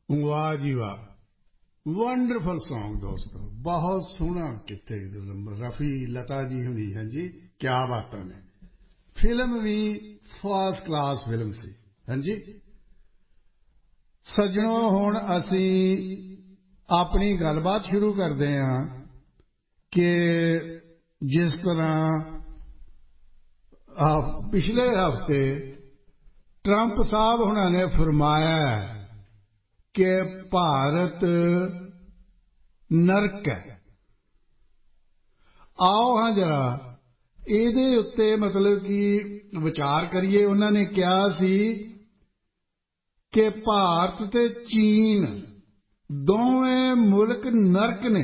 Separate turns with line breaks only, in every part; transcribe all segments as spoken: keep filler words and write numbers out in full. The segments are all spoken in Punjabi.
वाह जी वाह, वंडरफुल सॉन्ग दोस्तों, बहुत सोहना किते रफी लता जी हुई हैं जी, क्या बातां ने। फिल्म भी फर्स्ट क्लास फिल्म सी। हाँ जी सज्जनों, हुण असी अपनी गलबात शुरू करते हैं कि जिस तरह पिछले हफ्ते ट्रंप साहब उन्होंने फरमाया कि भारत नरक है। आओ हाँ जरा ਇਹਦੇ ਉੱਤੇ मतलब कि विचार करिए। उन्होंने कहा सी कि भारत ते चीन दोवें मुल्क नरक ने।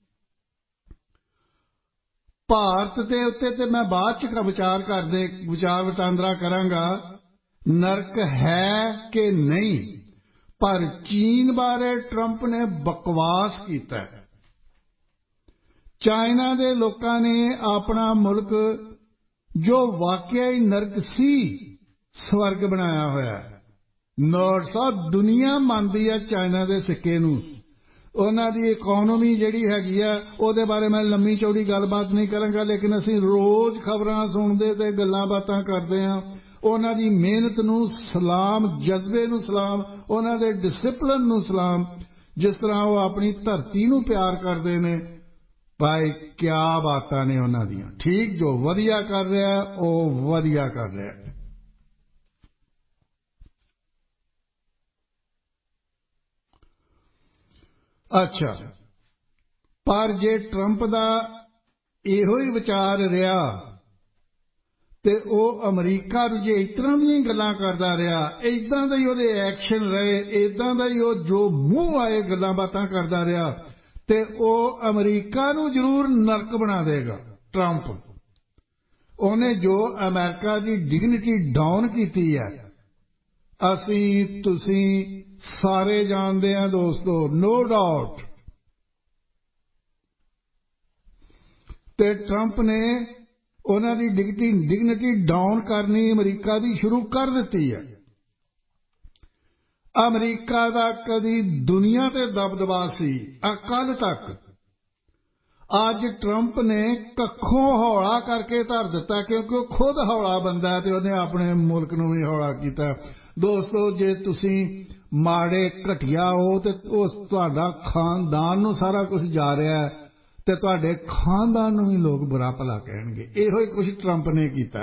भारत के उत्ते ते मैं बाद च विचार करदे विचार वटांदरा करांगा नरक है कि नहीं, पर चीन बारे ट्रंप ने बकवास कीता है। चाइना दे लोकां ने अपना मुल्क जो वाकई ही नरक सी स्वर्ग बनाया होया है। नॉर्थ साउथ दुनिया मानदी है चाइना दे सिक्के नूं। उन्हां दी इकोनॉमी जिहड़ी हैगी आ उहदे बारे मैं लंमी चौड़ी गलबात नहीं करांगा, लेकिन असीं रोज़ खबरां सुणदे ते गल्लां बातां करदे हां। उन्हां दी मेहनत नूं सलाम, जज्बे नूं सलाम, उन्हां दे डिसिपलिन नूं सलाम, जिस तरह वो अपनी धरती नूं प्यार करदे ने। भाई क्या बातां ने उन्हां दियां। ठीक जो वधिया कर रहा है वो वधिया कर रहा है। अच्छा, पर जे ट्रंप दा इहो ही विचार रहा ते ओ अमरीका जे इस तरह दी गल्लां करदा रहा, इदां दे ही ओहदे एक्शन रहे, इदां दा ही ओ जो मूंह आए गल्लां बातां करदा रहा ते ओ अमरीका नूं जरूर नरक बना देगा। ट्रंप उन्हें जो अमेरिका की डिग्निटी डाउन की है, असी तुसी सारे जानते हैं दोस्तों, नो डाउट। ते ट्रंप ने उन्होंने डिग्निटी डिग्निटी डाउन करनी अमरीका की शुरू कर दी है। अमरीका का कदी दुनिया ते दबदबा सी अकल तक, अज ट्रंप ने कखों हौला करके धर दिता, क्योंकि वह खुद हौला बंदा है तो उन्हें अपने मुल्क नूं भी हौला किया। दोस्तों जे तुसी माड़े घटिया हो तो तुहाडा खानदान नूं सारा कुछ जा रहा है ते तुहाडे खानदान नूं भी लोग बुरा भला कहणगे। इहो ही कुछ ट्रंप ने कीता।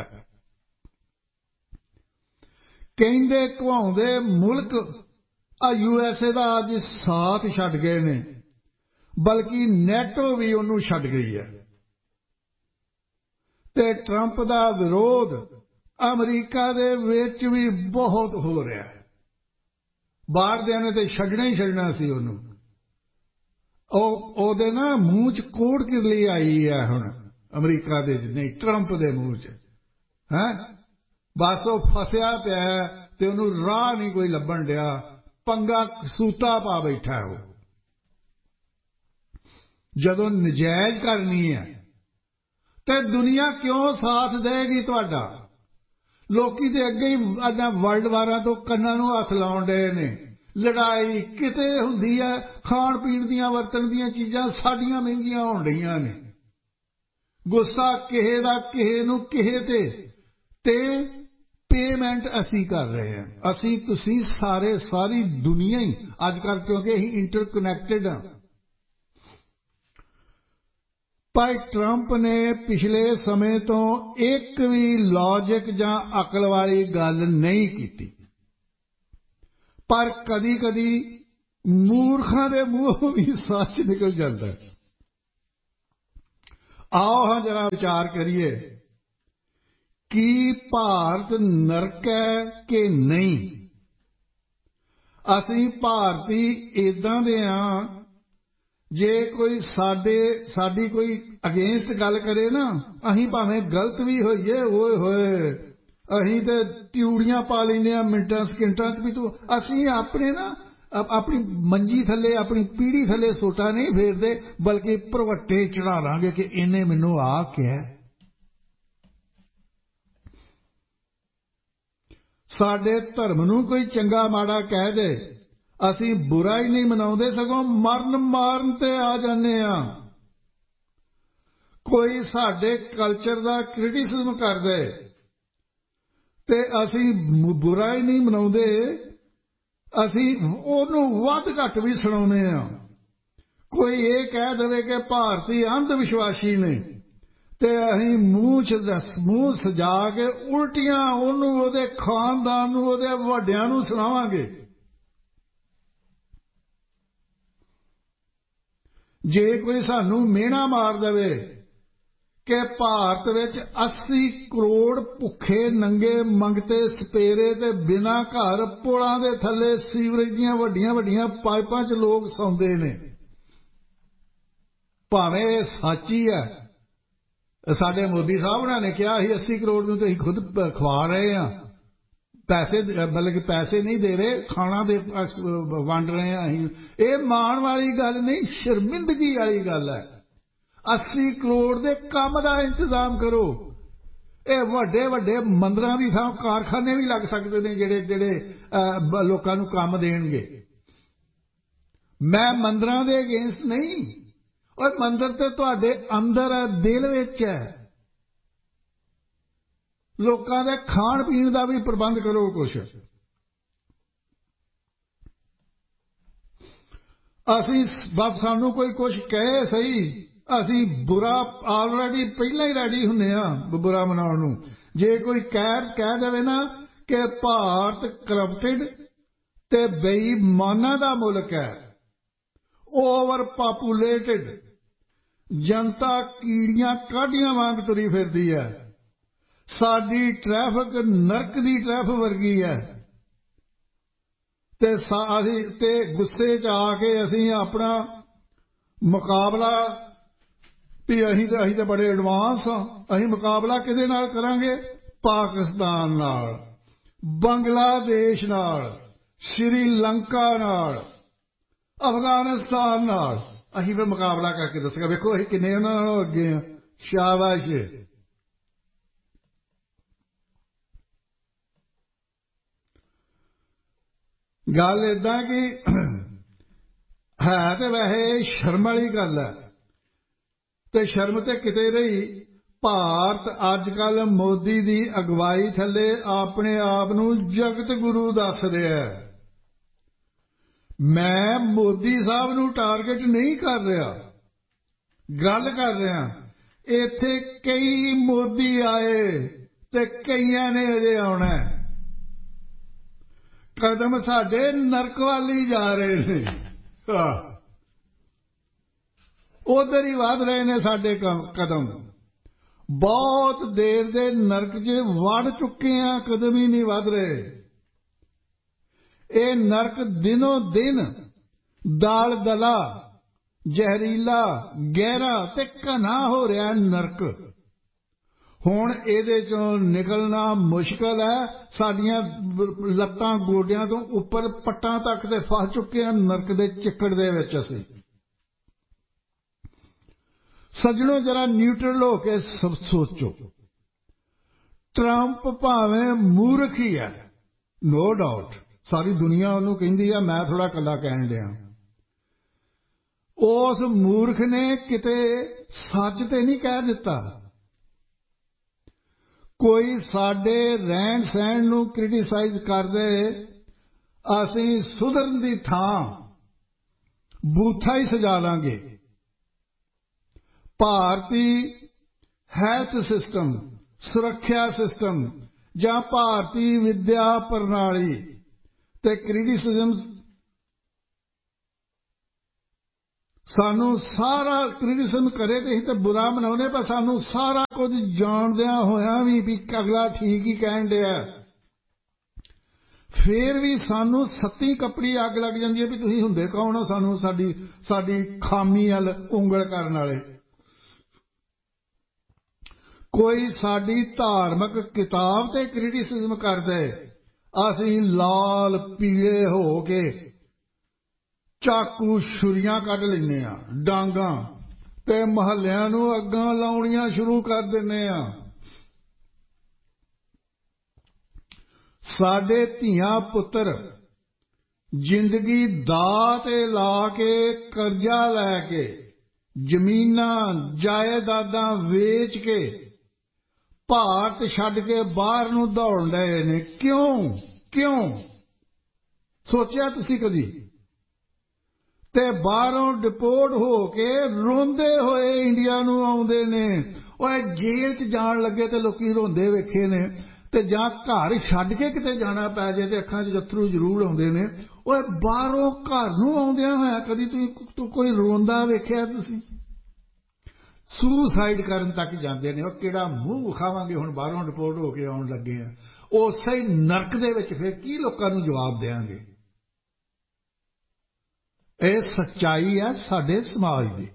कहंदे घुआउंदे मुल्क आ यूएसए का अज साथ छड्ड गए ने, बल्कि नैटो भी उन्होंने छड्ड गई है। ते ट्रंप का विरोध अमरीका दे विच भी बहुत हो रहा है। बाहर दियां ने ते छड्डना ही छड्डना सी उन्होंने। ओहदे ना मूँह च कोड़ किरली आई है हुण अमरीका दे नहीं, ट्रंप दे मूँह च है। बस वो फसिया पिया ते उन्होंने राह नहीं कोई लभण दिया, पंगा सूता पा बैठा है। वो जदों नजायज करनी है ते दुनिया क्यों साथ देगी तुहाडा? लोकी ते अगे ही अजा वर्ल्ड वारां तो कन्नां नूं हथ लाउण डए ने। लड़ाई किते हुंदी है, खाण पीण दियां वरतण दियां चीज़ां साडियां महंगियां होण डईयां ने। गुस्सा किहे दा किहे नूं किहे ते ते पेमेंट असी कर रहे हैं। असी तुसी सारे सारी दुनिया ही अजकल, क्योंकि असीं इंटरकनैक्टेड हाँ। भाई ट्रंप ने पिछले समय तो एक भी लॉजिक जां अकल वाली गल नहीं की, पर कदी कदी मूर्खां दे मूंहों भी सच निकल जाता है। आओ हाँ जरा विचार करिए कि भारत नरक है कि नहीं। असी भारती इदां दे हां, जे कोई साडे साडी कोई अगेंस्ट गल करे ना, अहीं भावें गलत भी होइए, ओए होए अहीं ते त्यूड़ियां पा लैंदे मिंटां सकिंटां च भी। तू असी अपने ना अपनी मंजी थले अपनी पीढ़ी थले सोटा नहीं फेरदे, बल्कि भरवट्टे चढ़ा लांगे कि इन्हें मैनू आ क्या। साडे धर्म नूं कोई चंगा माड़ा कह दे, ਅਸੀਂ ਬੁਰਾ ਹੀ ਨਹੀਂ ਮਨਾਉਂਦੇ, ਸਗੋਂ ਮਰਨ ਮਾਰਨ ਤੇ ਆ ਜਾਂਦੇ ਹਾਂ। ਕੋਈ ਸਾਡੇ ਕਲਚਰ ਦਾ ਕ੍ਰਿਟਿਸਿਜ਼ਮ ਕਰਦੇ ਤੇ ਅਸੀਂ ਬੁਰਾ ਹੀ ਨਹੀਂ ਮਨਾਉਂਦੇ, ਅਸੀਂ ਉਹਨੂੰ ਵੱਧ ਘੱਟ ਵੀ ਸੁਣਾਉਂਦੇ ਹਾਂ। ਕੋਈ ਇਹ ਕਹਿ ਦੇਵੇ ਕਿ ਭਾਰਤੀ ਅੰਧ ਵਿਸ਼ਵਾਸੀ ਨੇ ਤੇ ਅਸੀਂ ਮੂੰਹ ਚ ਮੂੰਹ ਸਜਾ ਕੇ ਉਲਟੀਆਂ ਉਹਨੂੰ, ਉਹਦੇ ਖਾਨਦਾਨ ਨੂੰ, ਉਹਦੇ ਵੱਡਿਆਂ ਨੂੰ ਸੁਣਾਵਾਂਗੇ। ਜੇ ਕੋਈ ਸਾਨੂੰ ਮਿਹਣਾ ਮਾਰ ਦੇਵੇ ਕਿ ਭਾਰਤ ਵਿੱਚ अस्सी ਕਰੋੜ ਭੁੱਖੇ ਨੰਗੇ ਮੰਗਤੇ ਸਪੇਰੇ ਤੇ ਬਿਨਾਂ ਘਰ ਪੁਲਾਂ ਦੇ ਥੱਲੇ ਸੀਵਰੇਜ ਦੀਆਂ ਵੱਡੀਆਂ ਵੱਡੀਆਂ ਪਾਈਪਾਂ 'ਚ ਲੋਕ ਸੌਂਦੇ ਨੇ, ਭਾਵੇਂ ਇਹ ਸੱਚ ਹੀ ਹੈ। ਸਾਡੇ ਮੋਦੀ ਸਾਹਿਬ ਉਹਨਾਂ ਨੇ ਕਿਹਾ ਸੀ अस्सी ਕਰੋੜ ਨੂੰ ਤਾਂ ਅਸੀਂ ਖੁਦ ਖਵਾ ਰਹੇ ਹਾਂ, ਪੈਸੇ ਬਲਕਿ ਪੈਸੇ ਨਹੀਂ ਦੇ ਰਹੇ, ਖਾਣਾ ਦੇ ਵੰਡ ਰਹੇ ਹਾਂ ਅਸੀਂ। ਇਹ ਮਾਣ ਵਾਲੀ ਗੱਲ ਨਹੀਂ, ਸ਼ਰਮਿੰਦਗੀ ਵਾਲੀ ਗੱਲ ਹੈ। अस्सी ਕਰੋੜ ਦੇ ਕੰਮ ਦਾ ਇੰਤਜ਼ਾਮ ਕਰੋ। ਇਹ ਵੱਡੇ ਵੱਡੇ ਮੰਦਰਾਂ ਦੀ ਥਾਂ ਕਾਰਖਾਨੇ ਵੀ ਲੱਗ ਸਕਦੇ ਨੇ ਜਿਹੜੇ ਜਿਹੜੇ ਲੋਕਾਂ ਨੂੰ ਕੰਮ ਦੇਣਗੇ। ਮੈਂ ਮੰਦਰਾਂ ਦੇ ਅਗੇਂਸਟ ਨਹੀਂ, ਔਰ ਮੰਦਰ ਤੇ ਤੁਹਾਡੇ ਅੰਦਰ ਹੈ, ਦਿਲ ਵਿੱਚ ਹੈ। ਲੋਕਾਂ ਦੇ ਖਾਣ ਪੀਣ ਦਾ ਵੀ ਪ੍ਰਬੰਧ ਕਰੋ ਕੁਛ। ਅਸੀਂ ਬਸ ਸਾਨੂੰ ਕੋਈ ਕੁਛ ਕਹੇ ਸਹੀ, ਅਸੀਂ ਬੁਰਾ ਆਲਰੇਡੀ ਪਹਿਲਾਂ ਹੀ ਰੈਡੀ ਹੁੰਦੇ ਹਾਂ ਬੁਰਾ ਮਨਾਉਣ ਨੂੰ। ਜੇ ਕੋਈ ਕਹਿ ਕਹਿ ਦੇਵੇ ਨਾ ਕਿ ਭਾਰਤ ਕਰਪਟਡ ਤੇ ਬੇਈਮਾਨਾਂ ਦਾ ਮੁਲਕ ਹੈ, ਓਵਰ ਪਾਪੂਲੇਟਡ, ਜਨਤਾ ਕੀੜੀਆਂ ਕਾਢੀਆਂ ਵਾਂਗ ਤੁਰੀ ਫਿਰਦੀ ਹੈ, ਸਾਡੀ ਟ੍ਰੈਫਿਕ ਨਰਕ ਦੀ ਟ੍ਰੈਫਿਕ ਵਰਗੀ ਹੈ, ਤੇ ਅਸੀਂ ਤੇ ਗੁੱਸੇ 'ਚ ਆ ਕੇ ਅਸੀਂ ਆਪਣਾ ਮੁਕਾਬਲਾ ਵੀ ਅਸੀਂ ਤਾਂ ਅਸੀਂ ਤਾਂ ਬੜੇ ਐਡਵਾਂਸ ਹਾਂ, ਅਸੀਂ ਮੁਕਾਬਲਾ ਕਿਹਦੇ ਨਾਲ ਕਰਾਂਗੇ? ਪਾਕਿਸਤਾਨ ਨਾਲ, ਬੰਗਲਾਦੇਸ਼ ਨਾਲ, ਸ਼੍ਰੀਲੰਕਾ ਨਾਲ, ਅਫਗਾਨਿਸਤਾਨ ਨਾਲ। ਅਸੀਂ ਫਿਰ ਮੁਕਾਬਲਾ ਕਰਕੇ ਦੱਸਾਂਗੇ ਵੇਖੋ ਅਸੀਂ ਕਿੰਨੇ ਉਹਨਾਂ ਨਾਲੋਂ ਅੱਗੇ ਹਾਂ। ਸ਼ਾਬਾਸ਼। ਗੱਲ ਏਦਾਂ ਕਿ ਹੈ ਤੇ ਵੈਸੇ ਸ਼ਰਮ ਵਾਲੀ ਗੱਲ ਹੈ, ਤੇ ਸ਼ਰਮ ਤੇ ਕਿਤੇ ਰਹੀ। ਭਾਰਤ ਅੱਜ ਕੱਲ੍ਹ ਮੋਦੀ ਦੀ ਅਗਵਾਈ ਥੱਲੇ ਆਪਣੇ ਆਪ ਨੂੰ ਜਗਤ ਗੁਰੂ ਦੱਸ ਰਿਹਾ। ਮੈਂ ਮੋਦੀ ਸਾਹਿਬ ਨੂੰ ਟਾਰਗੇਟ ਨਹੀਂ ਕਰ ਰਿਹਾ, ਗੱਲ ਕਰ ਰਿਹਾ ਇੱਥੇ ਕਈ ਮੋਦੀ ਆਏ ਤੇ ਕਈਆਂ ਨੇ ਅਜੇ ਆਉਣਾ। ਕਦਮ ਸਾਡੇ ਨਰਕ ਵੱਲ ਹੀ ਜਾ ਰਹੇ ਨੇ, ਉਧਰ ਹੀ ਵਧ ਰਹੇ ਨੇ ਸਾਡੇ ਕਦਮ। ਬਹੁਤ ਦੇਰ ਦੇ ਨਰਕ 'ਚ ਵੜ ਚੁੱਕੇ ਆ, ਕਦਮ ਹੀ ਨਹੀਂ ਵਧ ਰਹੇ। ਇਹ ਨਰਕ ਦਿਨੋਂ ਦਿਨ ਦਾਲ ਦਲਾ, ਜ਼ਹਿਰੀਲਾ, ਗਹਿਰਾ ਤੇ ਘਨਾ ਹੋ ਰਿਹਾ ਨਰਕ। ਹੁਣ ਇਹਦੇ 'ਚੋਂ ਨਿਕਲਣਾ ਮੁਸ਼ਕਲ ਹੈ। ਸਾਡੀਆਂ ਲੱਤਾਂ ਗੋਡਿਆਂ ਤੋਂ ਉੱਪਰ ਪੱਟਾਂ ਤੱਕ ਤੇ ਫਸ ਚੁੱਕੇ ਆ ਨਰਕ ਦੇ ਚਿੱਕੜ ਦੇ ਵਿੱਚ। ਅਸੀਂ ਸੱਜਣੋ ਜਰਾ ਨਿਊਟਰਲ ਹੋ ਕੇ ਸੋਚੋ। ਟਰੰਪ ਭਾਵੇਂ ਮੂਰਖ ਹੀ ਹੈ, ਨੋ ਡਾਊਟ, ਸਾਰੀ ਦੁਨੀਆ ਉਹਨੂੰ ਕਹਿੰਦੀ ਆ, ਮੈਂ ਥੋੜਾ ਕੱਲਾ ਕਹਿਣ ਡਿਆ। ਉਸ ਮੂਰਖ ਨੇ ਕਿਤੇ ਸੱਚ ਤੇ ਨਹੀਂ ਕਹਿ ਦਿੱਤਾ। ਕੋਈ ਸਾਡੇ ਰਹਿਣ ਸਹਿਣ ਨੂੰ ਕ੍ਰਿਟਿਸਾਈਜ਼ ਕਰਦੇ, ਅਸੀਂ ਸੁਧਰਨ ਦੀ ਥਾਂ ਬੂਥਾ ਹੀ ਸਜਾ ਲਾਂਗੇ। ਭਾਰਤੀ ਹੈਲਥ ਸਿਸਟਮ, ਸੁਰੱਖਿਆ ਸਿਸਟਮ ਜਾਂ ਭਾਰਤੀ ਵਿਦਿਆ ਪ੍ਰਣਾਲੀ ਤੇ ਕ੍ਰਿਟਿਸਿਜ਼ਮ ਸਾਨੂੰ ਸਾਰਾ ਕ੍ਰਿਟਿਸਿਜ਼ਮ ਕਰੇ ਤੇ ਅਸੀਂ ਤਾਂ ਬੁਰਾ ਮਨਾਉਂਦੇ, ਪਰ ਸਾਨੂੰ ਸਾਰਾ ਕੁਝ ਜਾਣਦਿਆਂ ਹੋਇਆਂ ਵੀ ਵੀ ਅਗਲਾ ਠੀਕ ਹੀ ਕਹਿਣ ਡਿਆ, ਫੇਰ ਵੀ ਸਾਨੂੰ ਸੱਤੀ ਕੱਪੜੀ ਅੱਗ ਲੱਗ ਜਾਂਦੀ ਹੈ ਵੀ ਤੁਸੀਂ ਹੁੰਦੇ ਕੌਣ ਹੋ ਸਾਨੂੰ ਸਾਡੀ ਸਾਡੀ ਖਾਮੀ ਵੱਲ ਉਂਗਲ ਕਰਨ ਵਾਲੇ। ਕੋਈ ਸਾਡੀ ਧਾਰਮਿਕ ਕਿਤਾਬ ਤੇ ਕ੍ਰਿਟਿਸਿਜ਼ਮ ਕਰਦੇ, ਅਸੀਂ ਲਾਲ ਪੀਲੇ ਹੋ ਕੇ ਚਾਕੂ ਛੁਰੀਆਂ ਕੱਢ ਲੈਂਦੇ ਹਾਂ, ਡਾਂਗਾਂ, ਤੇ ਮਹੱਲਿਆਂ ਨੂੰ ਅੱਗਾਂ ਲਾਉਣੀਆਂ ਸ਼ੁਰੂ ਕਰ ਦਿੰਦੇ ਹਾਂ। ਸਾਡੇ ਧੀਆਂ ਪੁੱਤਰ जिंदगी दाऽ ते ला के कर्जा लैके जमीनां जायदादां वेच के ਭਾਰਤ ਛੱਡ ਕੇ ਬਾਹਰ ਨੂੰ ਦੌੜਨ ਰਹੇ ਨੇ। ਕਿਉਂ ਕਿਉਂ ਸੋਚਿਆ ਤੁਸੀਂ ਕਦੀ? ਤੇ ਬਾਹਰੋਂ ਡਿਪੋਰਟ ਹੋ ਕੇ ਰੋਂਦੇ ਹੋਏ ਇੰਡੀਆ ਨੂੰ ਆਉਂਦੇ ਨੇ। ਉਹ ਜੇਲ੍ਹ 'ਚ ਜਾਣ ਲੱਗੇ ਤੇ ਲੋਕੀ ਰੋਂਦੇ ਵੇਖੇ ਨੇ, ਤੇ ਜਾਂ ਘਰ ਛੱਡ ਕੇ ਕਿਤੇ ਜਾਣਾ ਪੈ ਜੇ ਤੇ ਅੱਖਾਂ 'ਚ ਜੱਥਰੂ ਜ਼ਰੂਰ ਆਉਂਦੇ ਨੇ। ਉਹ ਬਾਹਰੋਂ ਘਰ ਨੂੰ ਆਉਂਦਿਆਂ ਹੋਇਆ ਕਦੀ ਤੁਸੀਂ ਕੋਈ ਰੋਂਦਾ ਵੇਖਿਆ ਤੁਸੀਂ? ਸੁਸਾਈਡ ਕਰਨ ਤੱਕ ਜਾਂਦੇ ਨੇ। ਉਹ ਕਿਹੜਾ ਮੂੰਹ ਵਿਖਾਵਾਂਗੇ ਹੁਣ ਬਾਹਰੋਂ ਰਿਪੋਰਟ ਹੋ ਕੇ ਆਉਣ ਲੱਗੇ ਆ। ਉਸੇ ਨਰਕ ਦੇ ਵਿੱਚ ਫਿਰ ਕੀ ਲੋਕਾਂ ਨੂੰ ਜਵਾਬ ਦੇਵਾਂਗੇ? ਇਹ ਸੱਚਾਈ ਹੈ ਸਾਡੇ ਸਮਾਜ ਦੀ।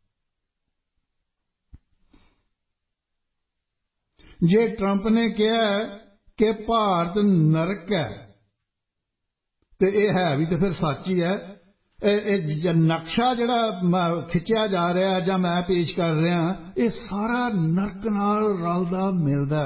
ਜੇ ਟਰੰਪ ਨੇ ਕਿਹਾ ਕਿ ਭਾਰਤ ਨਰਕ ਹੈ ਤੇ ਇਹ ਹੈ ਵੀ ਤੇ ਫਿਰ ਸੱਚ ਹੀ ਹੈ। ਇਹ ਨਕਸ਼ਾ ਜਿਹੜਾ ਖਿੱਚਿਆ ਜਾ ਰਿਹਾ ਜਾਂ ਮੈਂ ਪੇਸ਼ ਕਰ ਰਿਹਾ, ਇਹ ਸਾਰਾ ਨਰਕ ਨਾਲ ਰਲਦਾ ਮਿਲਦਾ।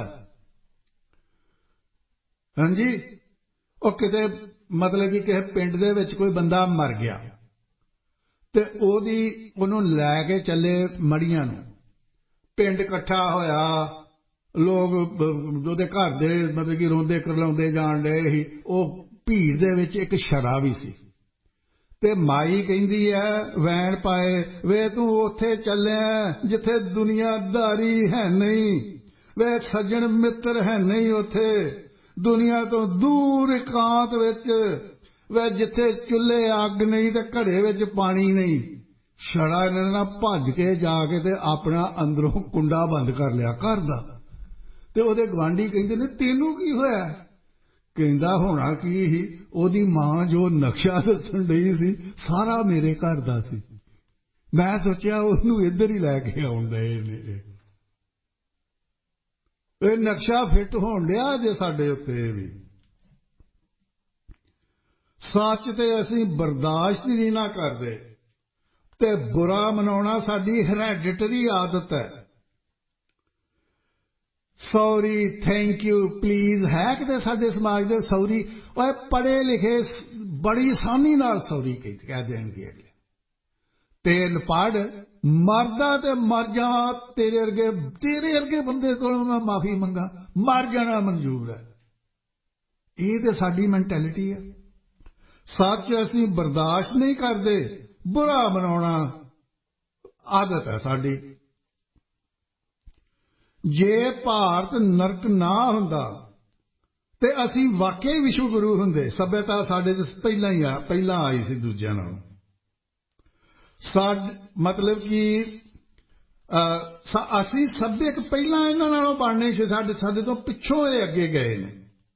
ਹਾਂਜੀ, ਉਹ ਕਿਤੇ ਮਤਲਬ ਕਿ ਕਿਸੇ ਪਿੰਡ ਦੇ ਵਿੱਚ ਕੋਈ ਬੰਦਾ ਮਰ ਗਿਆ ਤੇ ਉਹਦੀ ਉਹਨੂੰ ਲੈ ਕੇ ਚੱਲੇ ਮੜੀਆਂ ਨੂੰ। ਪਿੰਡ ਇਕੱਠਾ ਹੋਇਆ, ਲੋਕ ਉਹਦੇ ਘਰ ਦੇ ਮਤਲਬ ਕਿ ਰੋਂਦੇ ਕਰਲਾਉਂਦੇ ਜਾਣ ਡਏ ਸੀ। ਉਹ ਭੀੜ ਦੇ ਵਿੱਚ ਇੱਕ ਛੜਾ ਵੀ ਸੀ ਤੇ ਮਾਈ ਕਹਿੰਦੀ ਹੈ ਵੈਣ ਪਾਏ, ਵੇ ਤੂੰ ਉੱਥੇ ਚੱਲਿਆ ਜਿੱਥੇ ਦੁਨੀਆਦਾਰੀ ਹੈ ਨਹੀਂ, ਵੇ ਸੱਜਣ ਮਿੱਤਰ ਹੈ ਨਹੀਂ ਉੱਥੇ, ਦੁਨੀਆ ਤੋਂ ਦੂਰ ਇਕਾਂਤ ਵਿੱਚ, ਵੇ ਜਿੱਥੇ ਚੁੱਲ੍ਹੇ ਅੱਗ ਨਹੀਂ ਤੇ ਘੜੇ ਵਿੱਚ ਪਾਣੀ ਨਹੀਂ। ਛੜਾ ਇਹਨਾਂ ਨੇ ਭੱਜ ਕੇ ਜਾ ਕੇ ਤੇ ਆਪਣਾ ਅੰਦਰੋਂ ਕੁੰਡਾ ਬੰਦ ਕਰ ਲਿਆ ਘਰ ਦਾ। ਤੇ ਉਹਦੇ ਗੁਆਂਢੀ ਕਹਿੰਦੇ ਨੇ ਤੈਨੂੰ ਕੀ ਹੋਇਆ? ਕਹਿੰਦਾ ਹੋਣਾ ਕੀ ਸੀ, ਉਹਦੀ ਮਾਂ ਜੋ ਨਕਸ਼ਾ ਦੱਸਣ ਡਈ ਸੀ ਸਾਰਾ ਮੇਰੇ ਘਰ ਦਾ ਸੀ। ਮੈਂ ਸੋਚਿਆ ਉਹਨੂੰ ਇੱਧਰ ਹੀ ਲੈ ਕੇ ਆਉਣ ਡਏ ਨੇ। ਇਹ ਨਕਸ਼ਾ ਫਿੱਟ ਹੋਣ ਡਿਆ ਜੇ ਸਾਡੇ ਉੱਤੇ ਵੀ। ਸੱਚ ਤੇ ਅਸੀਂ ਬਰਦਾਸ਼ਤ ਹੀ ਨਾ ਕਰਦੇ ਤੇ ਬੁਰਾ ਮਨਾਉਣਾ ਸਾਡੀ ਹੈਰੈਡਿਟਰੀ ਆਦਤ ਹੈ। ਸੌਰੀ, ਥੈਂਕ ਯੂ, ਪਲੀਜ਼ ਹੈ ਕਿਤੇ ਸਾਡੇ ਸਮਾਜ ਦੇ ਸੌਰੀ? ਉਹ ਪੜ੍ਹੇ ਲਿਖੇ ਬੜੀ ਆਸਾਨੀ ਨਾਲ ਸੌਰੀ ਕਹਿ ਦੇਣਗੇ ਅਗਲੇ। ਤੇਲ ਪੜ ਮਰਦਾ ਤੇ ਮਰ ਜਾ, ਤੇਰੇ ਵਰਗੇ ਤੇਰੇ ਵਰਗੇ ਬੰਦੇ ਕੋਲੋਂ ਮੈਂ ਮਾਫੀ ਮੰਗਾ, ਮਰ ਜਾਣਾ ਮਨਜ਼ੂਰ ਹੈ। ਇਹ ਤੇ ਸਾਡੀ ਮੈਂਟੈਲਿਟੀ ਹੈ। ਸੱਚ ਅਸੀਂ ਬਰਦਾਸ਼ਤ ਨਹੀਂ ਕਰਦੇ, ਬੁਰਾ ਮਨਾਉਣਾ ਆਦਤ ਹੈ ਸਾਡੀ। ਜੇ ਭਾਰਤ ਨਰਕ ਨਾ ਹੁੰਦਾ ਤੇ ਅਸੀਂ ਵਾਕਈ ਵਿਸ਼ਵ ਗੁਰੂ ਹੁੰਦੇ। ਸੱਭਿਅਤਾ ਸਾਡੇ 'ਚ ਪਹਿਲਾਂ ਹੀ ਆ ਪਹਿਲਾਂ ਆਈ ਸੀ ਦੂਜਿਆਂ ਨਾਲੋਂ। ਸਾਡ ਮਤਲਬ ਕਿ ਅਸੀਂ ਸੱਭਿਅਕ ਪਹਿਲਾਂ ਇਹਨਾਂ ਨਾਲੋਂ ਬਣਨੇ ਸੀ। ਸਾਡੇ ਸਾਡੇ ਤੋਂ ਪਿੱਛੋਂ ਇਹ ਅੱਗੇ ਗਏ ਨੇ।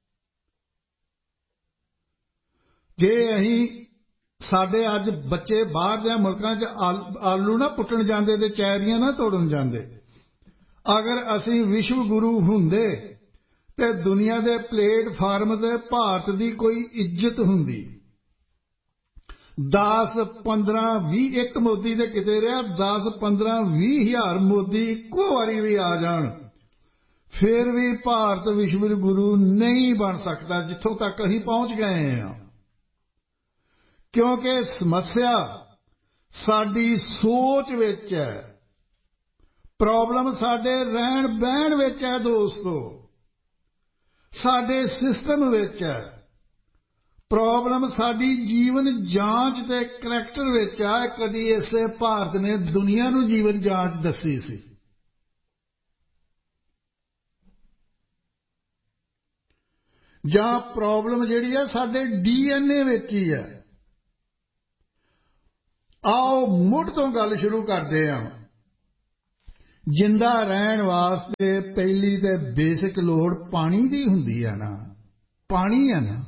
ਜੇ ਅਸੀਂ ਸਾਡੇ ਅੱਜ ਬੱਚੇ ਬਾਹਰ ਦੇ ਮੁਲਕਾਂ 'ਚ ਆਲੂ ਨਾ ਪੁੱਟਣ ਜਾਂਦੇ ਤੇ ਚੈਰੀਆਂ ਨਾ ਤੋੜਨ ਜਾਂਦੇ। ਅਗਰ ਅਸੀਂ ਵਿਸ਼ਵ ਗੁਰੂ ਹੁੰਦੇ ਤੇ ਦੁਨੀਆ ਦੇ ਪਲੇਟਫਾਰਮ ਤੇ ਭਾਰਤ ਦੀ ਕੋਈ ਇੱਜ਼ਤ ਹੁੰਦੀ। ਦਸ ਪੰਦਰਾਂ ਵੀਹ ਇੱਕ ਮੋਦੀ ਦੇ ਕਿਤੇ ਰਿਹਾ, ਦਸ ਪੰਦਰਾਂ ਵੀਹ ਹਜ਼ਾਰ ਮੋਦੀ ਇੱਕੋ ਵਾਰੀ ਵੀ ਆ ਜਾਣ, ਫਿਰ ਵੀ ਭਾਰਤ ਵਿਸ਼ਵ ਗੁਰੂ ਨਹੀਂ ਬਣ ਸਕਦਾ ਜਿੱਥੋਂ ਤੱਕ ਅਸੀਂ ਪਹੁੰਚ ਗਏ ਹਾਂ। ਕਿਉਂਕਿ ਸਮੱਸਿਆ ਸਾਡੀ ਸੋਚ ਵਿੱਚ ਹੈ। ਪ੍ਰੋਬਲਮ ਸਾਡੇ ਰਹਿਣ ਬਹਿਣ ਵਿੱਚ ਹੈ ਦੋਸਤੋ, ਸਾਡੇ ਸਿਸਟਮ ਵਿੱਚ ਹੈ। ਪ੍ਰੋਬਲਮ ਸਾਡੀ ਜੀਵਨ ਜਾਂਚ ਦੇ ਕਰੈਕਟਰ ਵਿੱਚ ਹੈ। ਕਦੀ ਇਸੇ ਭਾਰਤ ਨੇ ਦੁਨੀਆ ਨੂੰ ਜੀਵਨ ਜਾਂਚ ਦੱਸੀ ਸੀ? ਜਾਂ ਪ੍ਰੋਬਲਮ ਜਿਹੜੀ ਹੈ ਸਾਡੇ ਡੀ ਐਨ ਏ ਵਿੱਚ ਹੀ ਹੈ। ਆਓ ਮੁੱਢ ਤੋਂ ਗੱਲ ਸ਼ੁਰੂ ਕਰਦੇ ਹਾਂ। ਜਿੰਦਾ ਰਹਿਣ ਵਾਸਤੇ ਪਹਿਲੀ ਤੇ ਬੇਸਿਕ ਲੋੜ ਪਾਣੀ ਦੀ ਹੁੰਦੀ ਹੈ ਨਾ, ਪਾਣੀ ਹੈ ਨਾ।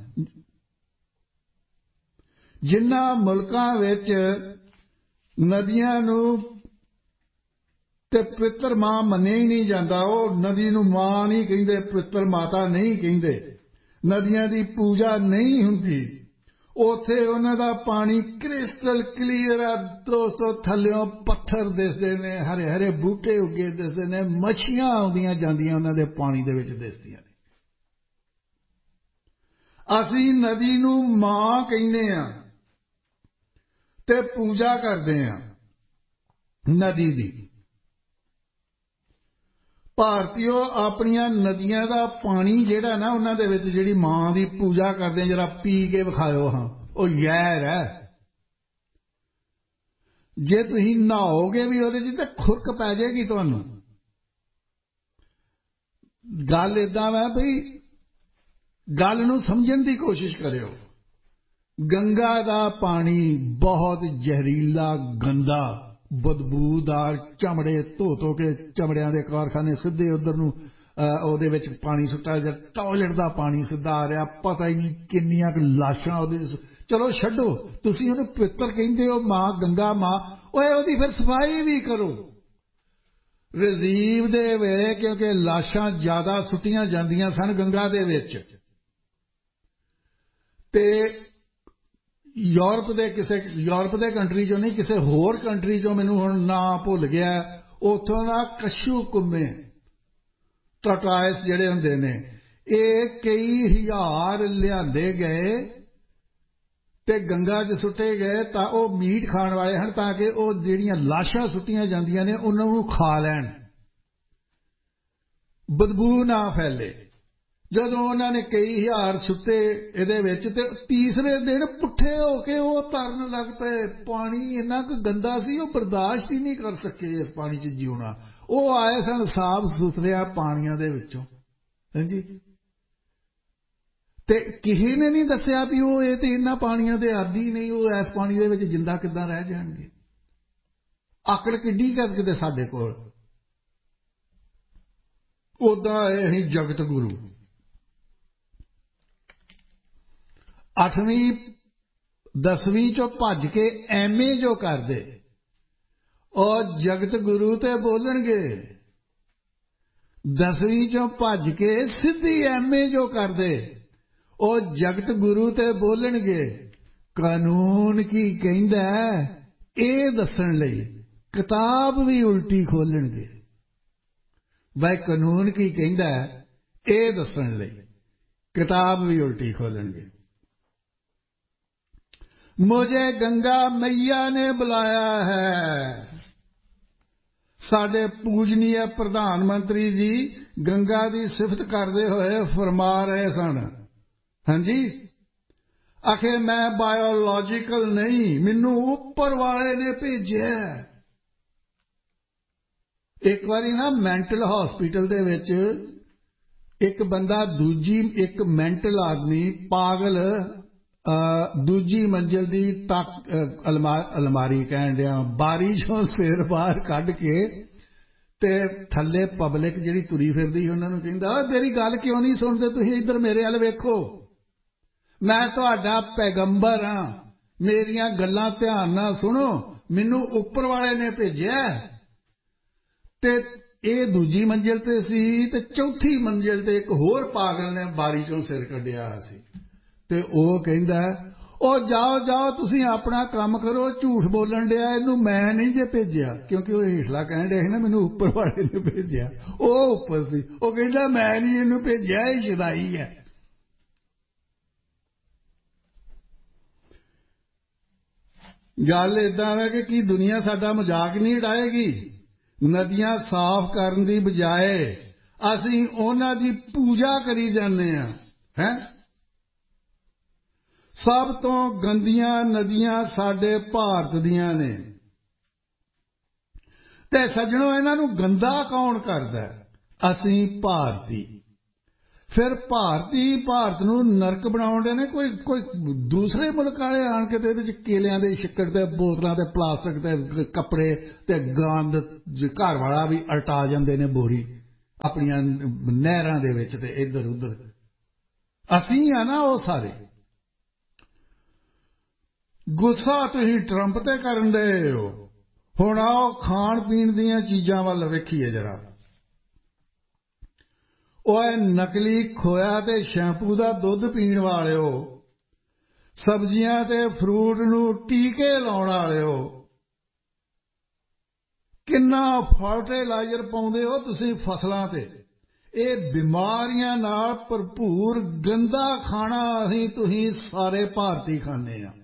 ਜਿਨ੍ਹਾਂ ਮੁਲਕਾਂ ਵਿੱਚ ਨਦੀਆਂ ਨੂੰ ਤੇ ਪਵਿੱਤਰ ਮਾਂ ਮੰਨਿਆ ਹੀ ਨਹੀਂ ਜਾਂਦਾ, ਉਹ ਨਦੀ ਨੂੰ ਮਾਂ ਨਹੀਂ ਕਹਿੰਦੇ, ਪਵਿੱਤਰ ਮਾਤਾ ਨਹੀਂ ਕਹਿੰਦੇ, ਨਦੀਆਂ ਦੀ ਪੂਜਾ ਨਹੀਂ ਹੁੰਦੀ, ਉੱਥੇ ਉਹਨਾਂ ਦਾ ਪਾਣੀ ਕ੍ਰਿਸਟਲ ਕਲੀਅਰ ਹੈ ਦੋਸਤੋ। ਥੱਲਿਓਂ ਪੱਥਰ ਦਿਸਦੇ ਨੇ, ਹਰੇ ਹਰੇ ਬੂਟੇ ਉੱਗੇ ਦਿਸਦੇ ਨੇ, ਮੱਛੀਆਂ ਆਉਂਦੀਆਂ ਜਾਂਦੀਆਂ ਉਹਨਾਂ ਦੇ ਪਾਣੀ ਦੇ ਵਿੱਚ ਦਿਸਦੀਆਂ ਨੇ। ਅਸੀਂ ਨਦੀ ਨੂੰ ਮਾਂ ਕਹਿੰਦੇ ਹਾਂ ਤੇ ਪੂਜਾ ਕਰਦੇ ਹਾਂ ਨਦੀ ਦੀ। ਭਾਰਤੀਓ ਆਪਣੀਆਂ ਨਦੀਆਂ ਦਾ ਪਾਣੀ ਜਿਹੜਾ ਨਾ ਉਹਨਾਂ ਦੇ ਵਿੱਚ ਜਿਹੜੀ ਮਾਂ ਦੀ ਪੂਜਾ ਕਰਦੇ ਆ, ਜਰਾ ਪੀ ਕੇ ਵਿਖਾਇਓ ਹਾਂ, ਉਹ ਜ਼ਹਿਰ ਹੈ। ਜੇ ਤੁਸੀਂ ਨਹਾਓਗੇ ਵੀ ਉਹਦੇ 'ਚ ਤਾਂ ਖੁਰਕ ਪੈ ਜਾਏਗੀ ਤੁਹਾਨੂੰ। ਗੱਲ ਏਦਾਂ ਵਾ ਬਈ ਗੱਲ ਨੂੰ ਸਮਝਣ ਦੀ ਕੋਸ਼ਿਸ਼ ਕਰਿਓ। ਗੰਗਾ ਦਾ ਪਾਣੀ ਬਹੁਤ ਜ਼ਹਿਰੀਲਾ, ਗੰਦਾ, ਬਦਬੂਦਾਰ, ਚਮੜੇ ਧੋ ਧੋ ਕੇ ਚਮੜਿਆਂ ਦੇ ਕਾਰਖਾਨੇ ਸਿੱਧੇ ਉੱਧਰ ਨੂੰ ਉਹਦੇ ਵਿੱਚ ਪਾਣੀ ਸੁੱਟਾ ਜਾਂ ਟੋਇਲਟ ਦਾ ਪਾਣੀ ਸਿੱਧਾ ਆ ਰਿਹਾ, ਪਤਾ ਹੀ ਨਹੀਂ ਕਿੰਨੀਆਂ ਕੁ ਲਾਸ਼ਾਂ ਉਹਦੇ। ਚਲੋ ਛੱਡੋ, ਤੁਸੀਂ ਉਹਨੂੰ ਪਵਿੱਤਰ ਕਹਿੰਦੇ ਹੋ, ਮਾਂ ਗੰਗਾ ਮਾਂ, ਓਏ ਉਹਦੀ ਫਿਰ ਸਫਾਈ ਵੀ ਕਰੋ ਰਜੀਵ ਦੇ ਵੇਲੇ, ਕਿਉਂਕਿ ਲਾਸ਼ਾਂ ਜ਼ਿਆਦਾ ਸੁੱਟੀਆਂ ਜਾਂਦੀਆਂ ਸਨ ਗੰਗਾ ਦੇ ਵਿੱਚ। ਤੇ ਯੂਰਪ ਦੇ ਕਿਸੇ ਯੂਰਪ ਦੇ ਕੰਟਰੀ 'ਚੋਂ ਨਹੀਂ, ਕਿਸੇ ਹੋਰ ਕੰਟਰੀ 'ਚੋਂ, ਮੈਨੂੰ ਹੁਣ ਨਾਂ ਭੁੱਲ ਗਿਆ, ਉੱਥੋਂ ਦਾ ਕੱਛੂ ਕੁੰਮੇ ਟਾਟਾਇਸ ਜਿਹੜੇ ਹੁੰਦੇ ਨੇ, ਇਹ ਕਈ ਹਜ਼ਾਰ ਲਿਆਂਦੇ ਗਏ ਤੇ ਗੰਗਾ 'ਚ ਸੁੱਟੇ ਗਏ ਤਾਂ ਉਹ ਮੀਟ ਖਾਣ ਵਾਲੇ ਹਨ, ਤਾਂ ਕਿ ਉਹ ਜਿਹੜੀਆਂ ਲਾਸ਼ਾਂ ਸੁੱਟੀਆਂ ਜਾਂਦੀਆਂ ਨੇ ਉਹਨਾਂ ਨੂੰ ਖਾ ਲੈਣ, ਬਦਬੂ ਨਾ ਫੈਲੇ। ਜਦੋਂ ਉਹਨਾਂ ਨੇ ਕਈ ਹਜ਼ਾਰ ਸੁੱਟੇ ਇਹਦੇ ਵਿੱਚ, ਤੇ ਤੀਸਰੇ ਦਿਨ ਪੁੱਠੇ ਹੋ ਕੇ ਉਹ ਤਰਨ ਲੱਗ ਪਏ। ਪਾਣੀ ਇੰਨਾ ਕੁ ਗੰਦਾ ਸੀ, ਉਹ ਬਰਦਾਸ਼ਤ ਹੀ ਨਹੀਂ ਕਰ ਸਕੇ ਇਸ ਪਾਣੀ 'ਚ ਜਿਉਣਾ। ਉਹ ਆਏ ਸਨ ਸਾਫ ਸੁਥਰਿਆਂ ਪਾਣੀਆਂ ਦੇ ਵਿੱਚੋਂ, ਹਾਂਜੀ, ਤੇ ਕਿਸੇ ਨੇ ਨਹੀਂ ਦੱਸਿਆ ਵੀ ਉਹ ਇਹ ਤੇ ਇਹਨਾਂ ਪਾਣੀਆਂ ਦੇ ਆਦੀ ਨਹੀਂ, ਉਹ ਇਸ ਪਾਣੀ ਦੇ ਵਿੱਚ ਜਿੰਦਾ ਕਿੱਦਾਂ ਰਹਿ ਜਾਣਗੇ। ਆਕੜ ਕਿੱਡੀ ਕਰ ਕਿਤੇ ਸਾਡੇ ਕੋਲ। ਉਦਾਂ ਇਹ ਅਸੀਂ ਜਗਤ ਗੁਰੂ ਅੱਠਵੀਂ ਦਸਵੀਂ ਚੋਂ ਭੱਜ ਕੇ ਐਮ ਏ ਜੋ ਕਰਦੇ, ਉਹ ਜਗਤ ਗੁਰੂ ਤੇ ਬੋਲਣਗੇ। ਦਸਵੀਂ ਚੋਂ ਭੱਜ ਕੇ ਸਿੱਧੀ ਐਮ ਏ ਜੋ ਕਰਦੇ, ਉਹ ਜਗਤ ਗੁਰੂ ਤੇ ਬੋਲਣਗੇ। ਕਾਨੂੰਨ ਕੀ ਕਹਿੰਦਾ ਇਹ ਦੱਸਣ ਲਈ ਕਿਤਾਬ ਵੀ ਉਲਟੀ ਖੋਲਣਗੇ। ਬਈ ਕਾਨੂੰਨ ਕੀ ਕਹਿੰਦਾ ਇਹ ਦੱਸਣ ਲਈ ਕਿਤਾਬ ਵੀ ਉਲਟੀ ਖੋਲਣਗੇ। मुझे गंगा मैया ने बुलाया है। साडे पूजनीय प्रधानमंत्री जी गंगा की सिफत करते हुए फरमा रहे सन, हाँ जी, आखे मैं बायोलॉजिकल नहीं, मैनू उपर वाले ने भेजे। एक बारी ना मैंटल हॉस्पिटल दे विच एक बंदा दूजी एक मैंटल आदमी पागल दूजी मंजिल की तक अलमारी कह दिया बारी चों सिर बाहर कढ़ के ते थले पब्लिक जिहड़ी तुरी फिरदी उन्होंने कहंदा तेरी गल क्यों नहीं सुनते तुसीं इधर मेरे अल वेखो, मैं तुहाडा पैगंबर हाँ, मेरियां गल्लां ध्यान नाल सुनो, मैनू उपर वाले ने भेजिया। ते ਇਹ दूजी मंजिल ते सी ते चौथी मंजिल ते एक होर पागल ने बारी चों सिर कढ़िया सी ते ਉਹ ਕਹਿੰਦਾ ਉਹ ਜਾਓ ਜਾਓ ਤੁਸੀਂ ਆਪਣਾ ਕੰਮ ਕਰੋ, ਝੂਠ ਬੋਲਣ ਡਿਆ, ਇਹਨੂੰ ਮੈਂ ਨਹੀਂ ਜੇ ਭੇਜਿਆ। ਕਿਉਂਕਿ ਉਹ ਹੇਠਲਾ ਕਹਿਣ ਡਿਆ ਸੀ ਨਾ ਮੈਨੂੰ ਉੱਪਰ ਵਾਲੇ ਨੇ ਭੇਜਿਆ, ਉਹ ਉੱਪਰ ਸੀ। ਉਹ ਕਹਿੰਦਾ ਮੈਂ ਨਹੀਂ ਇਹਨੂੰ ਭੇਜਿਆ, ਇਹ ਸ਼ੁਦਾਈ ਹੈ। ਗੱਲ ਏਦਾਂ ਹੈ ਕਿ ਕੀ ਦੁਨੀਆ ਸਾਡਾ ਮਜ਼ਾਕ ਨਹੀਂ ਉਡਾਏਗੀ? ਨਦੀਆਂ ਸਾਫ਼ ਕਰਨ ਦੀ ਬਜਾਏ ਅਸੀਂ ਉਹਨਾਂ ਦੀ ਪੂਜਾ ਕਰੀ ਜਾਂਦੇ ਹਾਂ। ਹੈ ਸਭ ਤੋਂ ਗੰਦੀਆਂ ਨਦੀਆਂ ਸਾਡੇ ਭਾਰਤ ਦੀਆਂ ਨੇ। ਤੇ ਸੱਜਣੋ ਇਹਨਾਂ ਨੂੰ ਗੰਦਾ ਕੌਣ ਕਰਦਾ? ਅਸੀਂ ਭਾਰਤੀ। ਫਿਰ ਭਾਰਤੀ ਭਾਰਤ ਨੂੰ ਨਰਕ ਬਣਾਉਂਦੇ ਨੇ। ਕੋਈ ਕੋਈ ਦੂਸਰੇ ਮੁਲਕ ਵਾਲੇ ਆਣ ਕੇ ਤੇ ਇਹਦੇ ਚ ਕੇਲਿਆਂ ਦੇ ਛਿੱਕੜ ਤੇ ਬੋਤਲਾਂ ਤੇ ਪਲਾਸਟਿਕ ਤੇ ਕੱਪੜੇ ਤੇ ਗੰਦ ਘਰ ਵਾਲਾ ਵੀ ਅਲਟਾ ਜਾਂਦੇ ਨੇ ਬੋਰੀ ਆਪਣੀਆਂ ਨਹਿਰਾਂ ਦੇ ਵਿੱਚ ਤੇ ਇੱਧਰ ਉੱਧਰ। ਅਸੀਂ ਆ ਨਾ ਉਹ ਸਾਰੇ। ਗੁੱਸਾ ਤੁਸੀਂ ਟਰੰਪ ਤੇ ਕਰਨ ਡਏ ਹੋ। ਹੁਣ ਆਓ ਖਾਣ ਪੀਣ ਦੀਆਂ ਚੀਜ਼ਾਂ ਵੱਲ ਵੇਖੀਏ ਜਰਾ। ਉਹ ਨਕਲੀ ਖੋਇਆ ਤੇ ਸ਼ੈਂਪੂ ਦਾ ਦੁੱਧ ਪੀਣ ਵਾਲਿਓ, ਸਬਜ਼ੀਆਂ ਤੇ ਫਰੂਟ ਨੂੰ ਟੀਕੇ ਲਾਉਣ ਵਾਲਿਓ, ਕਿੰਨਾ ਫਰਟੀਲਾਈਜ਼ਰ ਪਾਉਂਦੇ ਹੋ ਤੁਸੀਂ ਫਸਲਾਂ ਤੇ। ये बीमारियां नाल भरपूर गंदा खाना असीं तुसीं सारे भारती खाने आ।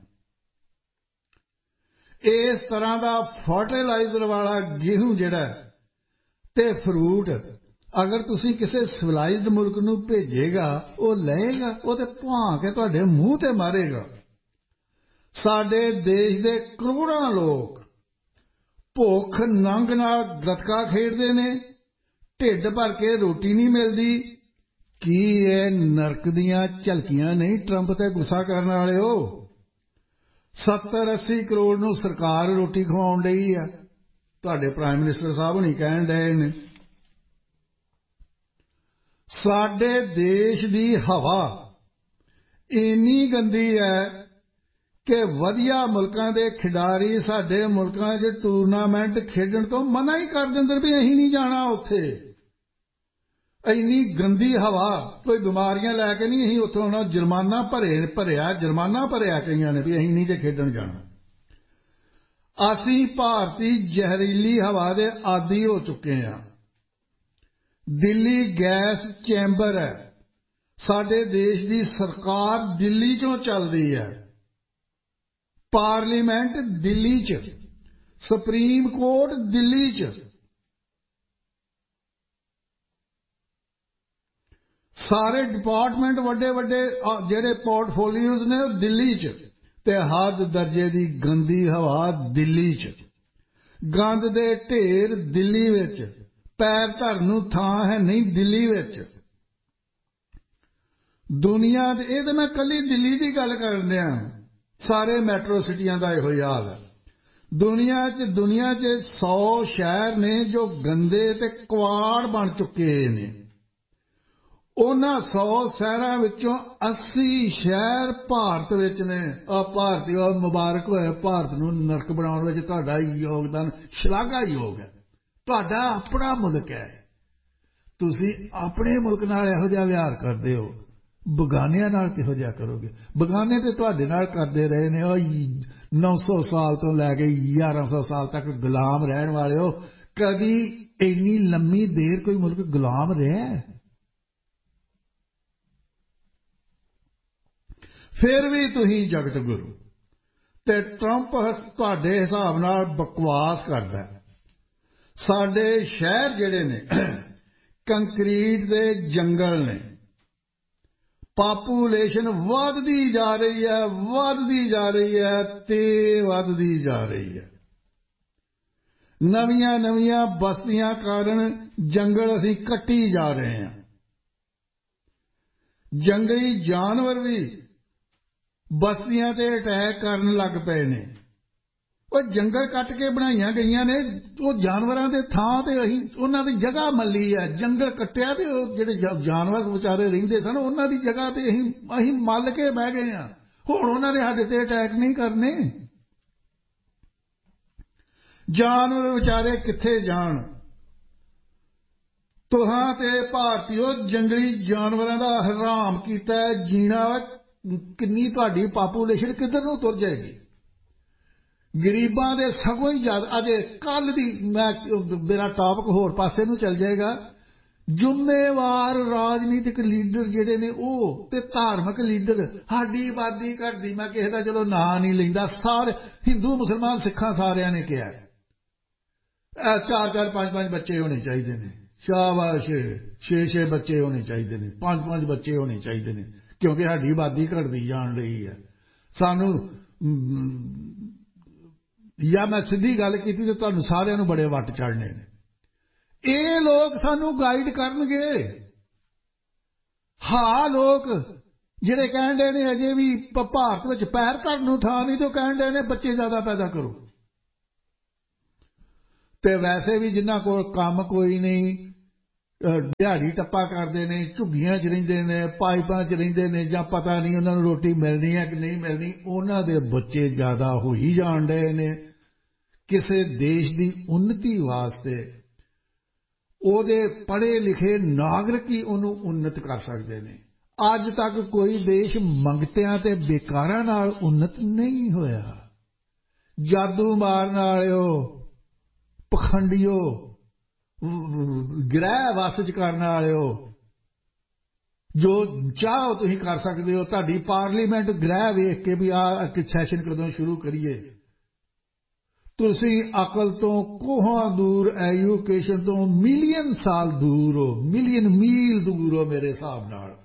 इस तरह का फर्टिलाइजर वाला गेहूं जिहड़ा ते फ्रूट अगर तुसीं किसी सिविलाइज्ड मुल्क नूं भेजेगा वो लएगा, वो ते भां के तुहाडे मूँह ते मारेगा। साडे देश दे करोड़ां लोग भुख नंग नाल गतका खेडदे ने, ढिड भर के रोटी नहीं मिलती। की ये नरक दियां झलकियां नहीं ट्रंप ते गुस्सा करने वाले हो? सत्तर अस्सी करोड़ नूं सरकार रोटी खवाउण डई आ। तुहाडे प्राइम मिनिस्टर साहब नहीं कहण डए ने। साडे देश दी हवा इन्नी गंदी है कि वधिया मुल्कां दे खिडारी साडे मुल्कां च टूरनामेंट खेडण तो मना ही कर दिंदे भी असीं नहीं जाना उत्थे। इन्नी गंदी हवा, कोई बीमारियां लैके नहीं असीं उत्थों आउणा। जुर्माना भरे भरिया जुर्माना भरिया कईयां ने भी असीं नहीं जे खेडण जाना। असीं भारती जहरीली हवा दे आदी हो चुके हैं। दिल्ली गैस चैंबर है, साडे देश दी सरकार दिल्ली चों चलदी है, पार्लीमेंट दिल्ली च, सुप्रीम कोर्ट दिल्ली च, सारे डिपार्टमेंट वड्डे वड्डे जेडे पोर्टफोलियोज ने दिल्ली च, ते हद दर्जे दी गंदी हवा दिल्ली च, गंद दे ढेर दिल्ली विच, पैर धरन नूं थां है नहीं दिल्ली विच। दुनिया दे ये ते मैं कल्ली दिल्ली दी गल करन दिया, सारे मैट्रो सिटियां दा इहो हाल है। दुनिया च दुनिया च सौ शहर ने जो गंदे ते कवाड़ बन चुके ने। उन्हां सौ शहरां विचों अस्सी शहर भारत विच ने। आ भारतीयो मुबारक होए, भारत नूं नरक बनाउण विच तुहाडा योगदान शलाघायोग है। तुहाडा अपना मुल्क है, तुसीं अपने मुल्क नाल इहो जिहा व्यवहार करदे हो, बगानियां नाल किहो जिहा करोगे? बगाने ते तुहाडे नाल करदे रहे ने। ओ नौ सौ साल तो लैके ग्यारह सौ साल तक गुलाम रहण वाले हो। कदी इन्नी लंबी देर कोई मुल्क गुलाम रहा है? फिर भी तुसीं जगत गुरु ते ट्रंप तुहाडे हिसाब नाल बकवास करदा है। साडे शहर जिहड़े ने कंक्रीट दे जंगल ने, पापूलेशन वधदी जा रही है, वधदी जा रही है ते वधदी जा रही है। नवीं नवीं बस्तियां कारण जंगल असीं कट्टी जा रहे हैं। जंगली जानवर भी बस्तियां ते अटैक करन लग पे ने। वो जंगल कट के बनाईयां गईयां ने, वो जानवरां दे थां ते असीं उन्हां दी जगह मल्ली है। जंगल कट्टिया ते जिहड़े जानवर बेचारे रहिंदे सन उन्हां दी जगह ते असीं असीं मल के बह गए हां। हुण उन्हां ने साडे ते अटैक नहीं करने। जानवर बेचारे कित्थे जाण? तुहां ते भारतीयो जंगली जानवरां दा हराम कीता जीना। किन्नी तुहाडी पापूलेशन किधर नूं तुर जाएगी? गरीबां दे सगों ही ज्यादा। अजे कल दी मैं मेरा टॉपिक होर पासे नूं चल जाएगा। जुम्मेवार राजनीतिक लीडर जिहड़े ने ओह ते धार्मिक लीडर साडी आबादी घटदी। मैं किसी दा चलो नां नहीं लैंदा, सारे हिंदू मुसलमान सिखां सारियां ने कहा है चार चार पांच पांच बच्चे होने चाहिए ने। शाबाश, छे छे बच्चे होने चाहिए ने, पांच पांच बच्चे होने चाहिए ने, क्योंकि साडी आबादी घटदी जाण रही है। सानू या मैं सीधी गल की तो तुहानू सारिਆਂ ਨੂੰ बड़े वट चढ़ने ने। ये लोग सानू गाइड करनगे। हाँ लोग जिहड़े कहण डे ने अजे भी भारत विच पैर धरन नूं थां नहीं, तो कहण डे ने बच्चे ज्यादा पैदा करो। ते वैसे भी जिन्हां कोल काम कोई नहीं, दिहाड़ी टप्पा करते हैं, झुग्गियां च रहिंदे ने, पाइपां च रहिंदे ने, जां पता नहीं उन्हां नूं रोटी मिलनी है कि नहीं मिलनी, उन्हां दे बच्चे ज्यादा हो ही जाण डए ने। किसी देश की उन्नति वास्ते ओहदे पढ़े लिखे नागरिक ही उन्हूं उन्नत कर सकते हैं। अज तक कोई देश मंगतियां ते बेकारां नाल उन्नत नहीं होया। जादू मारन वालिओ, पखंडियो, ਗ੍ਰਹਿ ਵਸ ਚ ਕਰਨ ਵਾਲਿਓ, ਜੋ ਚਾਹੋ ਤੁਸੀਂ ਕਰ ਸਕਦੇ ਹੋ। ਤੁਹਾਡੀ ਪਾਰਲੀਮੈਂਟ ਗ੍ਰਹਿ ਵੇਖ ਕੇ ਵੀ ਆਹ ਸੈਸ਼ਨ ਕਦੋਂ ਸ਼ੁਰੂ ਕਰੀਏ। ਤੁਸੀਂ ਅਕਲ ਤੋਂ ਕੋਹਾਂ ਦੂਰ, ਐਜੂਕੇਸ਼ਨ ਤੋਂ ਮਿਲੀਅਨ ਸਾਲ ਦੂਰ ਹੋ, ਮਿਲੀਅਨ ਮੀਲ ਦੂਰ ਹੋ ਮੇਰੇ ਹਿਸਾਬ ਨਾਲ।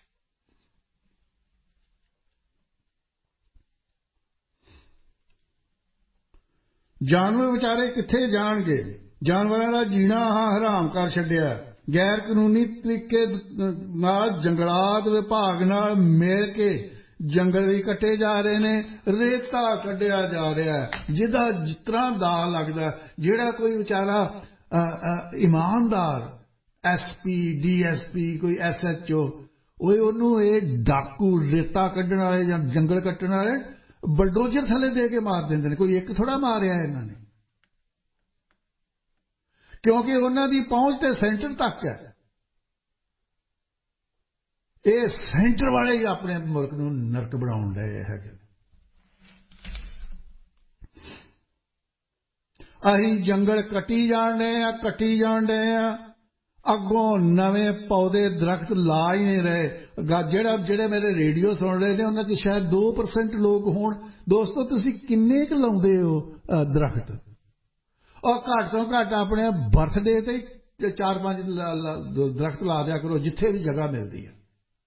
ਜਾਨਵਰ ਵਿਚਾਰੇ ਕਿੱਥੇ ਜਾਣਗੇ? ਜਾਨਵਰਾਂ ਦਾ ਜੀਣਾ ਹਰਾਮ ਕਰ ਛੱਡਿਆ। ਗੈਰ ਕਾਨੂੰਨੀ ਤਰੀਕੇ ਨਾਲ ਜੰਗਲਾਤ ਵਿਭਾਗ ਨਾਲ ਮਿਲ ਕੇ ਜੰਗਲ ਵੀ ਕੱਟੇ ਜਾ ਰਹੇ ਨੇ, ਰੇਤਾ ਕੱਢਿਆ ਜਾ ਰਿਹਾ ਹੈ, ਜਿਹਦਾ ਜਿਸ ਤਰ੍ਹਾਂ ਦਾ ਲੱਗਦਾ। ਜਿਹੜਾ ਕੋਈ ਵਿਚਾਰਾ ਇਮਾਨਦਾਰ S P, D S P, ਕੋਈ ਐਸ ਐਚ ਓ, ਉਹ ਉਹਨੂੰ ਇਹ ਡਾਕੂ ਰੇਤਾ ਕੱਢਣ ਵਾਲੇ ਜਾਂ ਜੰਗਲ ਕੱਟਣ ਵਾਲੇ ਬਲਡੋਜ਼ਰ ਥੱਲੇ ਦੇ ਕੇ ਮਾਰ ਦਿੰਦੇ ਨੇ। ਕੋਈ ਇੱਕ ਥੋੜ੍ਹਾ ਮਾਰਿਆ ਇਹਨਾਂ ਨੇ, ਕਿਉਂਕਿ ਉਹਨਾਂ ਦੀ ਪਹੁੰਚ ਤੇ ਸੈਂਟਰ ਤੱਕ ਹੈ। ਇਹ ਸੈਂਟਰ ਵਾਲੇ ਹੀ ਆਪਣੇ ਮੁਲਕ ਨੂੰ ਨਰਕ ਬਣਾਉਣ ਡਏ ਹੈਗੇ। ਅਸੀਂ ਜੰਗਲ ਕੱਟੀ ਜਾਣ ਡਏ ਆ, ਕੱਟੀ ਜਾਣ ਡਏ ਆ, ਅੱਗੋਂ ਨਵੇਂ ਪੌਦੇ ਦਰਖਤ ਲਾ ਹੀ ਨਹੀਂ ਰਹੇ। ਜਿਹੜਾ ਜਿਹੜੇ ਮੇਰੇ ਰੇਡੀਓ ਸੁਣ ਰਹੇ ਨੇ ਉਹਨਾਂ 'ਚ ਸ਼ਾਇਦ ਦੋ ਪਰਸੈਂਟ ਲੋਕ ਹੋਣ। ਦੋਸਤੋ, ਤੁਸੀਂ ਕਿੰਨੇ ਕੁ ਲਾਉਂਦੇ ਹੋ ਦਰਖਤ? ਔਰ ਘੱਟ ਤੋਂ ਘੱਟ ਆਪਣੇ ਬਰਥਡੇ ਤੇ ਚਾਰ ਪੰਜ ਦਰਖਤ ਲਾ ਦਿਆ ਕਰੋ ਜਿੱਥੇ ਵੀ ਜਗ੍ਹਾ ਮਿਲਦੀ ਹੈ।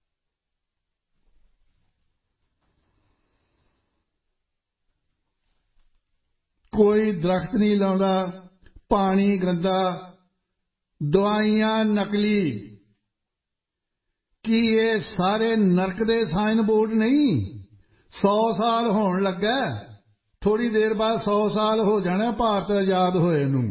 ਕੋਈ ਦਰਖਤ ਨਹੀਂ ਲਾਉਂਦਾ, ਪਾਣੀ ਗੰਦਾ, ਦਵਾਈਆਂ ਨਕਲੀ। ਕੀ ਇਹ ਸਾਰੇ ਨਰਕ ਦੇ ਸਾਈਨ ਬੋਰਡ ਨਹੀਂ? ਸੌ ਸਾਲ ਹੋਣ ਲੱਗਾ, ਥੋੜੀ ਦੇਰ ਬਾਅਦ ਸੌ ਸਾਲ ਹੋ ਜਾਣਾ ਭਾਰਤ ਆਜ਼ਾਦ ਹੋਏ ਨੂੰ।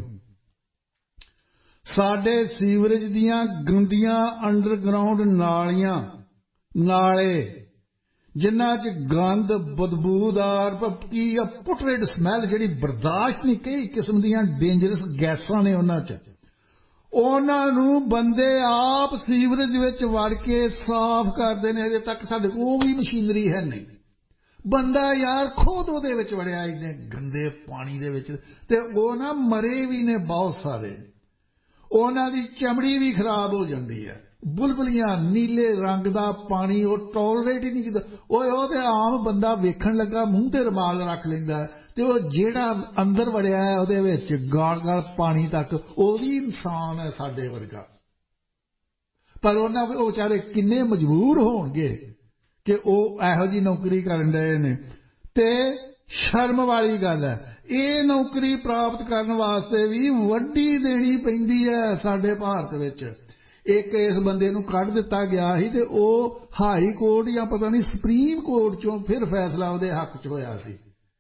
ਸਾਡੇ ਸੀਵਰੇਜ ਦੀਆਂ ਗੰਦੀਆਂ ਅੰਡਰਗਰਾਉਂਡ ਨਾਲੀਆਂ, ਨਾਲੇ ਜਿਨ੍ਹਾਂ 'ਚ ਗੰਦ, ਬਦਬੂਦਾਰ ਕੀ ਆ, ਪੁਟਰੇਡ ਸਮੈਲ ਜਿਹੜੀ ਬਰਦਾਸ਼ਤ ਨਹੀਂ, ਕਈ ਕਿਸਮ ਦੀਆਂ ਡੇਂਜਰਸ ਗੈਸਾਂ ਨੇ ਉਹਨਾਂ 'ਚ। ਉਹਨਾਂ ਨੂੰ ਬੰਦੇ ਆਪ ਸੀਵਰੇਜ ਵਿੱਚ ਵੜ ਕੇ ਸਾਫ਼ ਕਰਦੇ ਨੇ। ਅਜੇ ਤੱਕ ਸਾਡੇ ਕੋਲ ਉਹ ਵੀ ਮਸ਼ੀਨਰੀ ਹੈ ਨਹੀਂ। ਬੰਦਾ ਯਾਰ ਖੁਦ ਉਹਦੇ ਵਿੱਚ ਵੜਿਆ ਇੰਨੇ ਗੰਦੇ ਪਾਣੀ ਦੇ ਵਿੱਚ, ਤੇ ਉਹ ਨਾ ਮਰੇ ਵੀ ਨੇ ਬਹੁਤ ਸਾਰੇ। ਉਹਨਾਂ ਦੀ ਚਮੜੀ ਵੀ ਖਰਾਬ ਹੋ ਜਾਂਦੀ ਹੈ। ਬੁਲਬੁਲੀਆਂ, ਨੀਲੇ ਰੰਗ ਦਾ ਪਾਣੀ ਉਹ ਟੋਲਰੇਟ ਹੀ ਨਹੀਂ ਕੀਤਾ। ਓਏ ਉਹ ਤੇ ਆਮ ਬੰਦਾ ਵੇਖਣ ਲੱਗਾ ਮੂੰਹ ਤੇ ਰੁਮਾਲ ਰੱਖ ਲੈਂਦਾ, ਤੇ ਉਹ ਜਿਹੜਾ ਅੰਦਰ ਵੜਿਆ ਹੈ ਉਹਦੇ ਵਿੱਚ ਗਾਲ ਗਾਲ ਪਾਣੀ ਤੱਕ, ਉਹ ਵੀ ਇਨਸਾਨ ਹੈ ਸਾਡੇ ਵਰਗਾ। ਪਰ ਉਹਨਾਂ ਉਹ ਵਿਚਾਰੇ ਕਿੰਨੇ ਮਜਬੂਰ ਹੋਣਗੇ ਕਿ ਉਹ ਇਹੋ ਜਿਹੀ ਨੌਕਰੀ ਕਰਨ ਰਹੇ ਨੇ। ਤੇ ਸ਼ਰਮ ਵਾਲੀ ਗੱਲ ਹੈ, ਇਹ ਨੌਕਰੀ ਪ੍ਰਾਪਤ ਕਰਨ ਵਾਸਤੇ ਵੀ ਵड्डी ਦੇਣੀ ਪੈਂਦੀ ਹੈ ਸਾਡੇ ਭਾਰਤ ਵਿੱਚ। ਇੱਕ ਇਸ ਬੰਦੇ ਨੂੰ ਕੱਢ ਦਿੱਤਾ ਗਿਆ ਸੀ, ਤੇ ਉਹ ਹਾਈ ਕੋਰਟ ਜਾਂ ਪਤਾ ਨਹੀਂ ਸੁਪਰੀਮ ਕੋਰਟ ਚੋਂ ਫਿਰ ਫੈਸਲਾ ਉਹਦੇ ਹੱਕ 'ਚ ਹੋਇਆ ਸੀ।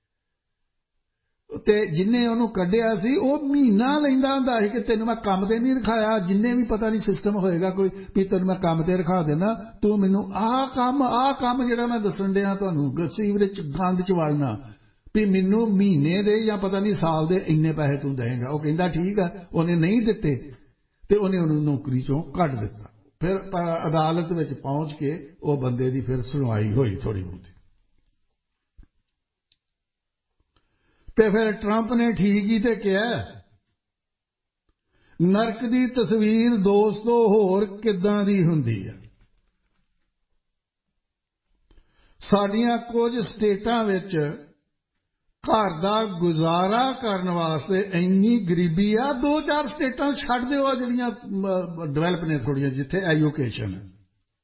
ਤੇ ਜਿੰਨੇ ਉਹਨੂੰ ਕੱਢਿਆ ਸੀ ਉਹ ਮਹੀਨਾ ਲੈਂਦਾ ਹੁੰਦਾ ਸੀ ਕਿ ਤੈਨੂੰ ਮੈਂ ਕੰਮ ਤੇ ਨਹੀਂ ਰਖਾਇਆ। ਜਿੰਨੇ ਵੀ ਪਤਾ ਨਹੀਂ ਸਿਸਟਮ ਹੋਏਗਾ ਕੋਈ ਵੀ ਤੈਨੂੰ ਮੈਂ ਕੰਮ ਤੇ ਰਖਾ ਦੇਣਾ, ਤੂੰ ਮੈਨੂੰ ਆਹ ਕੰਮ ਆਹ ਕੰਮ ਜਿਹੜਾ ਮੈਂ ਦੱਸਣ ਡਿਆ ਤੁਹਾਨੂੰ ਸੀਵਰੇਜ 'ਚ ਗੰਦ 'ਚ ਵੜਨਾ, ਵੀ ਮੈਨੂੰ ਮਹੀਨੇ ਦੇ ਜਾਂ ਪਤਾ ਨਹੀਂ ਸਾਲ ਦੇ ਇੰਨੇ ਪੈਸੇ ਤੂੰ ਦੇਵੇਂਗਾ। ਉਹ ਕਹਿੰਦਾ ਠੀਕ ਆ। ਉਹਨੇ ਨਹੀਂ ਦਿੱਤੇ ਤੇ ਉਹਨੇ ਉਹਨੂੰ ਨੌਕਰੀ ਚੋਂ ਕੱਢ ਦਿੱਤਾ। ਫਿਰ ਪਰ ਅਦਾਲਤ ਵਿੱਚ ਪਹੁੰਚ ਕੇ ਉਹ ਬੰਦੇ ਦੀ ਫਿਰ ਸੁਣਵਾਈ ਹੋਈ ਥੋੜ੍ਹੀ ਬਹੁਤੀ। ਤੇ ਫਿਰ ਟਰੰਪ ਨੇ ਠੀਕ ਹੀ ਤੇ ਕਿਹਾ। ਨਰਕ ਦੀ ਤਸਵੀਰ ਦੋਸਤੋ ਹੋਰ ਕਿੱਦਾਂ ਦੀ ਹੁੰਦੀ ਹੈ? ਸਾਡੀਆਂ ਕੁਝ ਸਟੇਟਾਂ ਵਿੱਚ ਘਰ ਦਾ ਗੁਜ਼ਾਰਾ ਕਰਨ ਵਾਸਤੇ ਇੰਨੀ ਗਰੀਬੀ ਆ। ਦੋ ਚਾਰ ਸਟੇਟਾਂ ਛੱਡ ਦਿਓ ਆ ਜਿਹੜੀਆਂ ਡਿਵੈਲਪ ਨੇ ਥੋੜ੍ਹੀਆਂ, ਜਿੱਥੇ ਐਜੂਕੇਸ਼ਨ ਹੈ।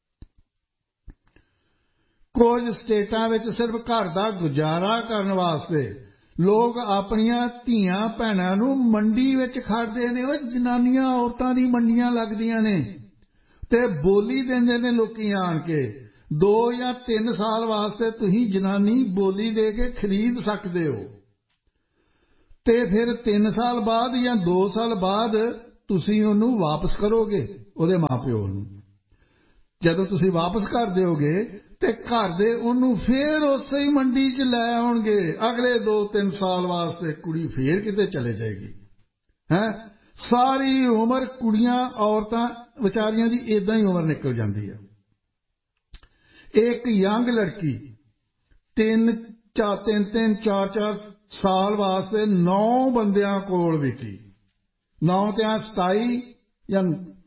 ਕੁਝ ਸਟੇਟਾਂ ਵਿੱਚ ਸਿਰਫ ਘਰ ਦਾ ਗੁਜ਼ਾਰਾ ਕਰਨ ਵਾਸਤੇ ਲੋਕ ਆਪਣੀਆਂ ਧੀਆਂ ਭੈਣਾਂ ਨੂੰ ਮੰਡੀ ਵਿੱਚ ਖੜਦੇ ਨੇ। ਉਹ ਜਨਾਨੀਆਂ ਔਰਤਾਂ ਦੀ ਮੰਡੀਆਂ ਲੱਗਦੀਆਂ ਨੇ ਤੇ ਬੋਲੀ ਦਿੰਦੇ ਨੇ ਲੋਕੀ ਆਣ ਕੇ। ਦੋ ਜਾਂ ਤਿੰਨ ਸਾਲ ਵਾਸਤੇ ਤੁਸੀਂ ਜਨਾਨੀ ਬੋਲੀ ਦੇ ਕੇ ਖਰੀਦ ਸਕਦੇ ਹੋ, ਤੇ ਫਿਰ ਤਿੰਨ ਸਾਲ ਬਾਅਦ ਜਾਂ ਦੋ ਸਾਲ ਬਾਅਦ ਤੁਸੀਂ ਉਹਨੂੰ ਵਾਪਸ ਕਰੋਗੇ ਉਹਦੇ ਮਾਂ-ਪਿਓ ਨੂੰ। ਜਦੋਂ ਤੁਸੀਂ ਵਾਪਸ ਕਰ ਦਿਓਗੇ ਤੇ ਘਰ ਦੇ ਉਹਨੂੰ ਫੇਰ ਉਸੇ ਹੀ ਮੰਡੀ 'ਚ ਲੈ ਆਉਣਗੇ। ਅਗਲੇ ਦੋ ਤਿੰਨ ਸਾਲ ਵਾਸਤੇ ਕੁੜੀ ਫੇਰ ਕਿਤੇ ਚਲੇ ਜਾਏਗੀ। ਹੈਂ, ਸਾਰੀ ਉਮਰ ਕੁੜੀਆਂ ਔਰਤਾਂ ਵਿਚਾਰੀਆਂ ਦੀ ਏਦਾਂ ਹੀ ਉਮਰ ਨਿਕਲ ਜਾਂਦੀ ਹੈ। ਇੱਕ ਯੰਗ ਲੜਕੀ ਤਿੰਨ ਚਾਰ ਤਿੰਨ ਤਿੰਨ ਚਾਰ ਚਾਰ ਸਾਲ ਵਾਸਤੇ ਨੌ ਬੰਦਿਆਂ ਕੋਲ ਵਿਕੀ। नौ त्या सताई या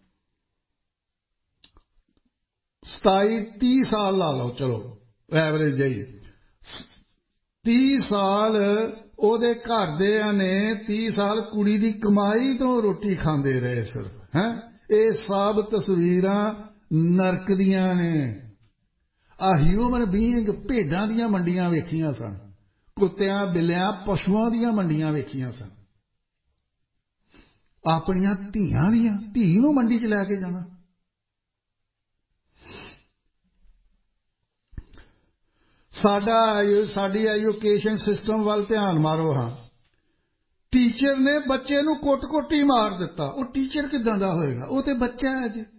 सताई तीह साल ला लो, चलो एवरेज जी तीह साल ओदे घरदिਆਂ ने तीह साल कुड़ी दी कमाई तो रोटी खांदे रहे सिर्फ हैं। ये सब तस्वीरां नरक दियां ने। आ ह्यूमन बीइंग भेडां दियां मंडियां वेखियां सन, कुत्तियां बिल्लियां पशुआं दियां मंडियां वेखियां सन। अपनियां धीआं दियां धी नूं मंडी च लैके जाना। साडा साडी एजुकेशन सिस्टम वाल ध्यान मारो। हाँ, टीचर ने बच्चे नूं कुट कुट ही मार दिता, वो टीचर किदां दा होएगा? वो ते बच्चा है जी।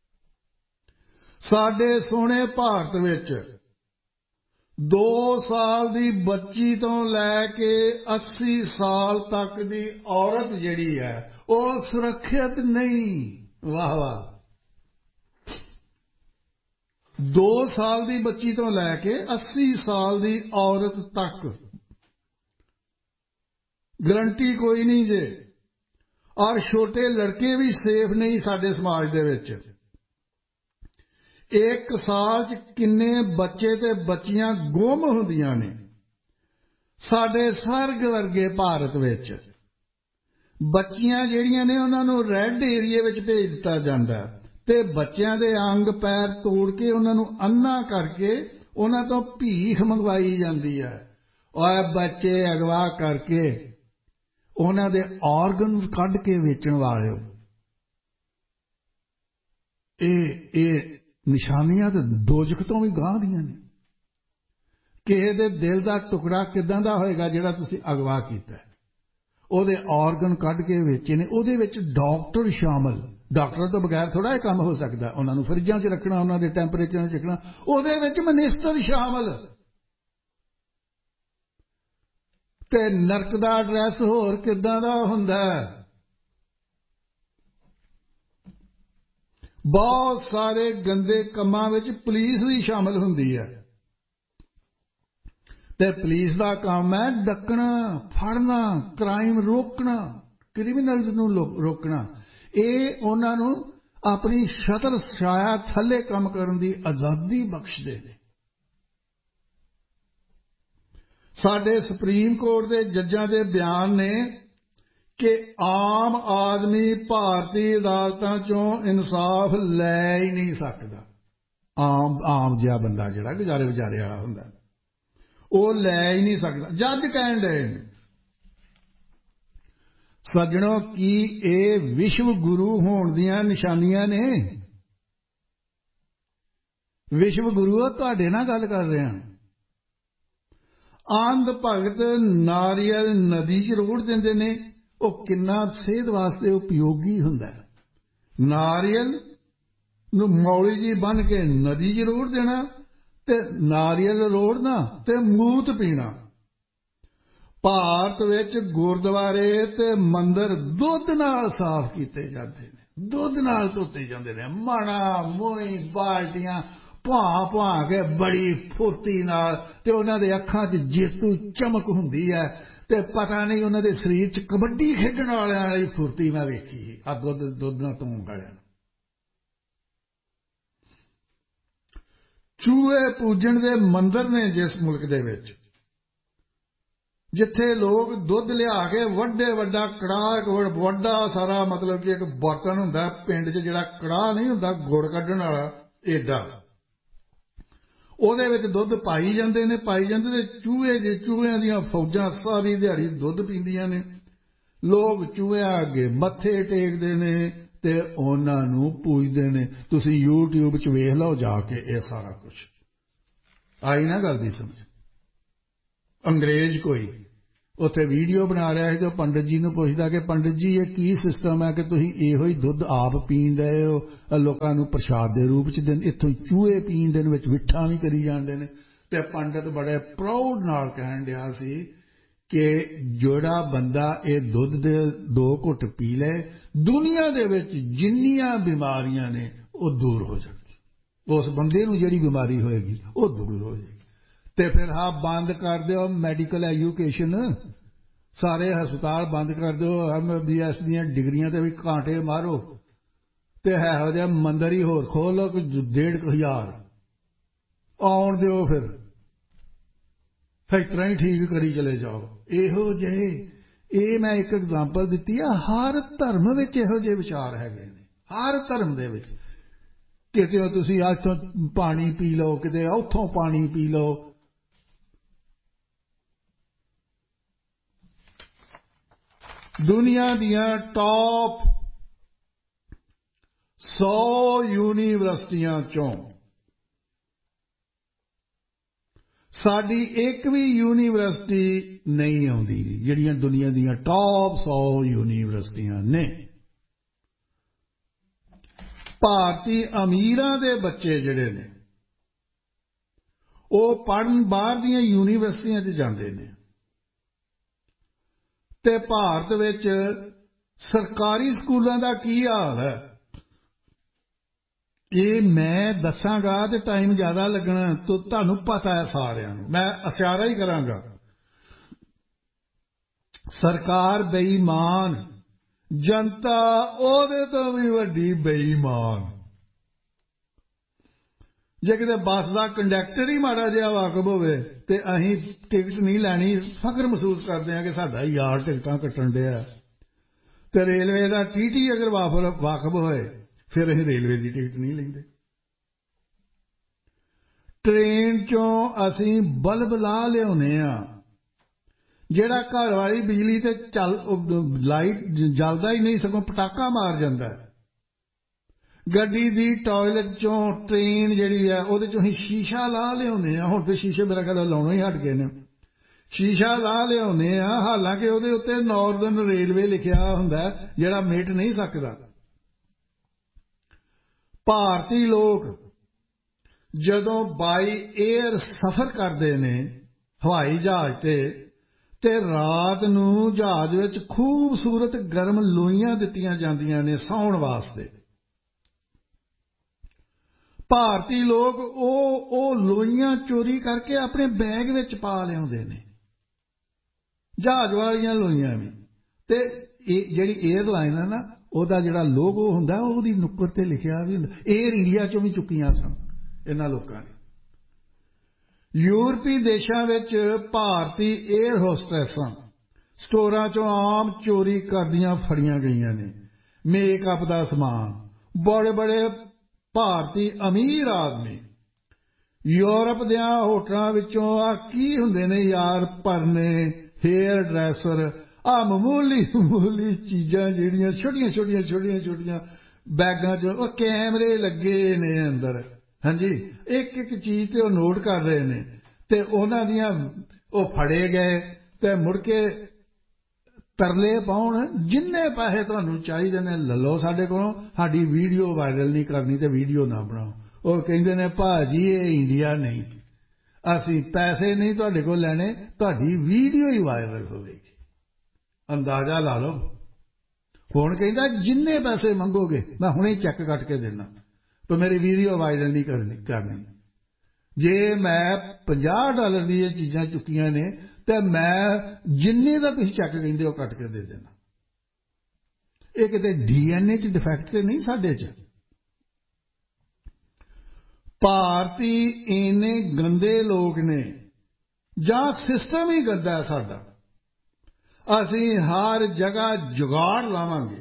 साडे सोहणे भारत विच दो साल दी बच्ची तो लैके अस्सी साल तक दी औरत जिहड़ी है वो सुरक्षित नहीं। वाह वाह। दो साल दी बच्ची तो लैके अस्सी साल दी औरत तक गारंटी कोई नहीं जे। और छोटे लड़के भी सेफ नहीं साडे समाज दे विच। एक साल च किन्ने बच्चे ते बच्चियां गुम हुंदियां ने। साडे स्वर्ग वर्गे भारत विच बच्चियां जिहड़ियां ने उन्हां नूं रैड एरिया विच भेज दिता जांदा ते बच्चियां दे अंग पैर तोड़ के उन्हां नूं अन्ना करके उन्हां तों भीख मंगवाई जांदी है। और बच्चे अगवा करके उन्हां दे ऑर्गनस कढ के वेचण वाले ए ए निशानियां तो दोजख तो भी गांह दियां ने। किसे दे दिल दा टुकड़ा किदां दा होएगा जिहड़ा तुसीं अगवा कीता है? ओहदे ऑर्गन कढ के वेचे ने, ओहदे विच डॉक्टर शामिल। डॉक्टर तो बगैर थोड़ा यह काम हो सकता। उन्हां नूं फ्रिजां च रखना, उन्हां दे टैंपरेचर च रखना, ओहदे विच मिनिस्टर शामिल। ते नरक दा एड्रैस होर किदां दा हुंदा है? बहुत सारे गंदे कमां विच पुलिस भी शामिल हुंदी है। ते पुलिस दा काम है डकना, फड़ना, क्राइम रोकना, क्रिमिनल्स नूं रोकना। ये उन्हां नूं अपनी छतर छाया थले काम करन दी आज़ादी बख्शदे ने। साडे सुप्रीम कोर्ट दे जजां दे बयान ने कि आम आदमी भारतीय अदालतां चों इंसाफ लै ही नहीं सकदा। आम आम जिहा बंदा जिहड़ा गुजारे गुजारे वाला हुंदा वो लै ही नहीं सकदा। जज कहण डे सज्जणों की ये विश्व गुरु होण दियां निशानियां ने? विश्व गुरु तुहाडे नाल गल कर रहे हैं। आंध भगत नारियल नदी च रोड़ दिंदे ने, वो किन्ना सेहत वास्ते उपयोगी हुंदा है। नारियल नूं मौली जी बन के नदी च रोड़ देना ते नारियल रोड़ना ते मूत पीना। भारत विच गुरुद्वारे ते मंदिर दुध नाल साफ कीते जाते हैं, दुध नाल धोते जाते हैं। मणा मोई बाल्टियां भां भां के बड़ी फुर्ती नाल ते उन्हां दे अखां च जेतू चमक हुंदी है ते पता नहीं उन्हां दे शरीर च कबड्डी खेडण वालियां वाली फुर्ती मैं वेखी। आ दुध दुध नाल धोण वालियां चूहे पूजण दे मंदिर ने जिस मुल्क दे विच जिथे लोग दुध लिया के वड्डे वड्डा कड़ाह वड्डा सारा मतलब कि एक बर्तन हुंदा पिंड च जिहड़ा कड़ाह नहीं हुंदा गुड़ कड्ढण वाला एडा ਉਹਦੇ ਵਿੱਚ ਦੁੱਧ ਪਾਈ ਜਾਂਦੇ ਨੇ ਪਾਈ ਜਾਂਦੇ ਤੇ ਚੂਹੇ ਜੇ ਚੂਹਿਆਂ ਦੀਆਂ ਫੌਜਾਂ ਸਾਰੀ ਦਿਹਾੜੀ ਦੁੱਧ ਪੀਂਦੀਆਂ ਨੇ। ਲੋਕ ਚੂਹਿਆਂ ਅੱਗੇ ਮੱਥੇ ਟੇਕਦੇ ਨੇ ਤੇ ਉਹਨਾਂ ਨੂੰ ਪੂਜਦੇ ਨੇ। ਤੁਸੀਂ YouTube 'ਚ ਵੇਖ ਲਓ ਜਾ ਕੇ ਇਹ ਸਾਰਾ ਕੁਝ। ਆਈ ਨਾ ਗੱਲ ਦੀ ਸਮਝ। ਅੰਗਰੇਜ਼ ਕੋਈ ਉੱਥੇ ਵੀਡੀਓ ਬਣਾ ਰਿਹਾ ਹੈ ਤੇ ਪੰਡਿਤ ਜੀ ਨੂੰ ਪੁੱਛਦਾ ਕਿ ਪੰਡਿਤ ਜੀ ਇਹ ਕੀ ਸਿਸਟਮ ਹੈ ਕਿ ਤੁਸੀਂ ਇਹੋ ਹੀ ਦੁੱਧ ਆਪ ਪੀਣ ਰਹੇ ਹੋ, ਲੋਕਾਂ ਨੂੰ ਪ੍ਰਸ਼ਾਦ ਦੇ ਰੂਪ 'ਚ ਦਿੰਦੇ, ਇੱਥੋਂ ਚੂਹੇ ਪੀਣ ਦੇ ਵਿੱਚ ਵਿਠਾਂ ਵੀ ਕਰੀ ਜਾਂਦੇ ਨੇ। ਤੇ ਪੰਡਿਤ ਬੜੇ ਪ੍ਰਾਊਡ ਨਾਲ ਕਹਿਣ ਡਿਆ ਸੀ ਕਿ ਜਿਹੜਾ ਬੰਦਾ ਇਹ ਦੁੱਧ ਦੇ ਦੋ ਘੁੱਟ ਪੀ ਲੈ ਦੁਨੀਆ ਦੇ ਵਿੱਚ ਜਿੰਨੀਆਂ ਬਿਮਾਰੀਆਂ ਨੇ ਉਹ ਦੂਰ ਹੋ ਜਾਣਗੀਆਂ। ਉਸ ਬੰਦੇ ਨੂੰ ਜਿਹੜੀ ਬਿਮਾਰੀ ਹੋਏਗੀ ਉਹ ਦੂਰ ਹੋ ਜਾਏਗੀ। ਤੇ ਫਿਰ ਹਾਂ ਬੰਦ ਕਰ ਦਿਓ ਮੈਡੀਕਲ ਐਜੂਕੇਸ਼ਨ। सारे हस्पताल बंद कर दो, एम बी एस दियां डिग्रियां ते भी कांटे मारो, ते है हो जाए मंदिर ही होर खोल लो डेढ़ हजार आउण दिओ, फिर फैक्टरां ही ठीक करी चले जाओ। इहो जे ਇਹ मैं एक एग्जाम्पल दी है, हर धर्म विच इहो जे विचार हैगे ने, हर धर्म दे विच। किते तुसीं इत्थों पानी पी लो, किते उत्थों पानी पी लो। दुनिया दियां टॉप सौ यूनीवर्सिटियां चों साडी एक भी यूनीवर्सिटी नहीं आउंदी, जिहड़ियां दुनिया दियां टॉप सौ यूनीवर्सिटियां ने। भारती अमीरां दे बच्चे जिहड़े ने ਉਹ पढ़न बाहर दियां यूनीवर्सिटियां च जांदे ने, ते भारत विच सरकारी स्कूलों का की हाल है ये मैं दसांगा ते टाइम ज़्यादा लगना, तो तुहानूं पता है सारिआं नूं, मैं इशारा ही करांगा। सरकार बेईमान, जनता ओहदे तो भी वड्डी बेईमान। जे किते बस का कंडक्टर ही माड़ा जिहा वाकफ होवे ते असीं टिकट नहीं लैनी, फख्र महसूस करते हैं कि साडा यार टिकटां कट्टण दिआ। ते रेलवे का टीटी अगर वाकफ होए फिर असीं रेलवे की टिकट नहीं लेंदे। ट्रेन चों असीं बल्ब ला लिआउने आ, जिहड़ा घर वाली बिजली ते चल लाइट जलदा ही नहीं, सगों पटाका मार जांदा है। गड्डी दी टॉयलेट चों ट्रेन जिहड़ी है उहदे चों ही शीशा ला लिआउने आ। हुण ते शीशे मेरा ख्याल लाउणों ही हट गए ने। शीशा ला लिआउने आ, हालांकि उहदे उत्ते नॉर्दर्न रेलवे लिखिआ हुंदा जिहड़ा मिट नहीं सकदा। भारती लोग जदों बाई एयर सफर करते ने हवाई जहाज ते ते रात नूं जहाज विच खूबसूरत गर्म लोइयां दित्तियां जांदियां ने सौण वास्ते। भारती लोग ओ ओ लोइयां चोरी करके अपने बैग विच पा लिआउंदे ने, जहाज वालियां लोइयां भी। ते जिहड़ी एयरलाइन है ना, ਉਹਦਾ ਜਿਹੜਾ ਲੋਗੋ ਹੁੰਦਾ ਉਹਦੀ ਨੁੱਕਰ ਤੇ ਲਿਖਿਆ ਵੀ ਹੁੰਦਾ। 에ਅਰ ਇੰਡੀਆ ਚੋਂ ਵੀ ਚੁੱਕੀਆਂ ਸਨ ਇਹਨਾਂ ਲੋਕਾਂ ਨੇ। यूरोपी देशों विच भारती एयर होस्टैसां स्टोरां चों आम चोरी करदियां फड़ियां गईयां ने मेकअप दा समान। बड़े बड़े भारती अमीर आदमी यूरोप दियां होटलां विचों आ की हुंदे ने यार, परने, हेयर ड्रैसर, आ मामूली मामूली चीज़ां जिहड़ियां छोटियां छोटियां छोटियां छोटियां बैगां च ओ कैमरे लगे ने अंदर। हाँ जी, एक एक चीज़ ते नोट कर रहे ने ते उन्हां दियां ओ फड़े गए ते मुड़ के तरले पाउण, जिन्ने पैसे तुहानूं चाहीदे ने ले लो साडे कोलों, साडी वीडियो वायरल नहीं करनी ते वीडियो ना बनाओ। ਉਹ ਕਹਿੰਦੇ ਨੇ ਭਾਜੀ ਇਹ ਇੰਡੀਆ नहीं, ਅਸੀਂ पैसे नहीं तुहाडे कोल लैणे, तुहाडी वीडियो ही वायरल होवेगी। अंदाजा ला लो। हुण कहंदा जिन्ने पैसे मंगोगे मैं हुणे चैक कट के देना, तो मेरी वीडियो वायरल नहीं करनी करनी। जे मैं पचास डॉलर दी चीज़ां चुकियां ने तो मैं जिन्ने का तुसीं चैक कहिंदे हो कट के दे देना। ये किते डीएनए च डिफैक्ट ते नहीं साडे च। भारती इन्ने गंदे लोग ने जां सिस्टम ही गंदा है साडा। असीं हर जगह जुगाड़ लावांगे,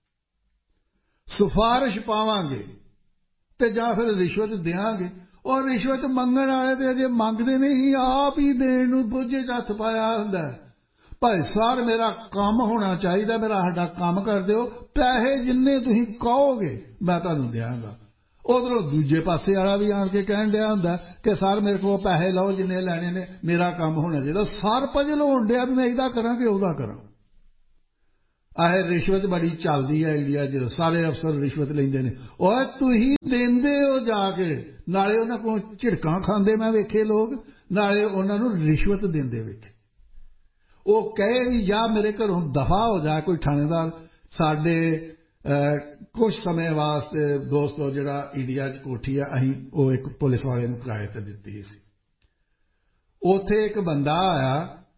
सिफारिश पावांगे ते जां फिर रिश्वत देंगे। और रिश्वत मंगण वाले ते अजे मंगदे नहीं, आप ही देण नूं बोझे च हत्थ पाया हुंदा है। भाई सर मेरा काम होना चाहिए, मेरा साडा काम कर दिओ, पैसे जिन्ने तुसीं कहोगे मैं तुहानूं देंगा। उधरों दूजे पासे वाला भी आण के कहण दिया हुंदा कि सर मेरे को पैसे लो जिन्ने लैणे ने, मेरा काम होना चाहिए। सर पजल होण दिया भी मैं इहदा करां कि उहदा करां। आह रिश्वत बड़ी चलदी है इंडिया च, सारे अफसर रिश्वत लैंदे ने। ओए तुसीं देंदे हो जाके, नाले उन्हां कोल झिड़कां खांदे मैं वेखे लोग, नाले उन्हां नूं रिश्वत देंदे वेखे। वो कहे भी जा मेरे घरों दफा हो जा कोई थानेदार। साडे कुछ समय वास्ते दोस्तों जिहड़ा इंडिया च कोठी है, असीं वो एक पुलिस वाले नूं किराए ते दित्ती सी। उत्थे एक बंदा आया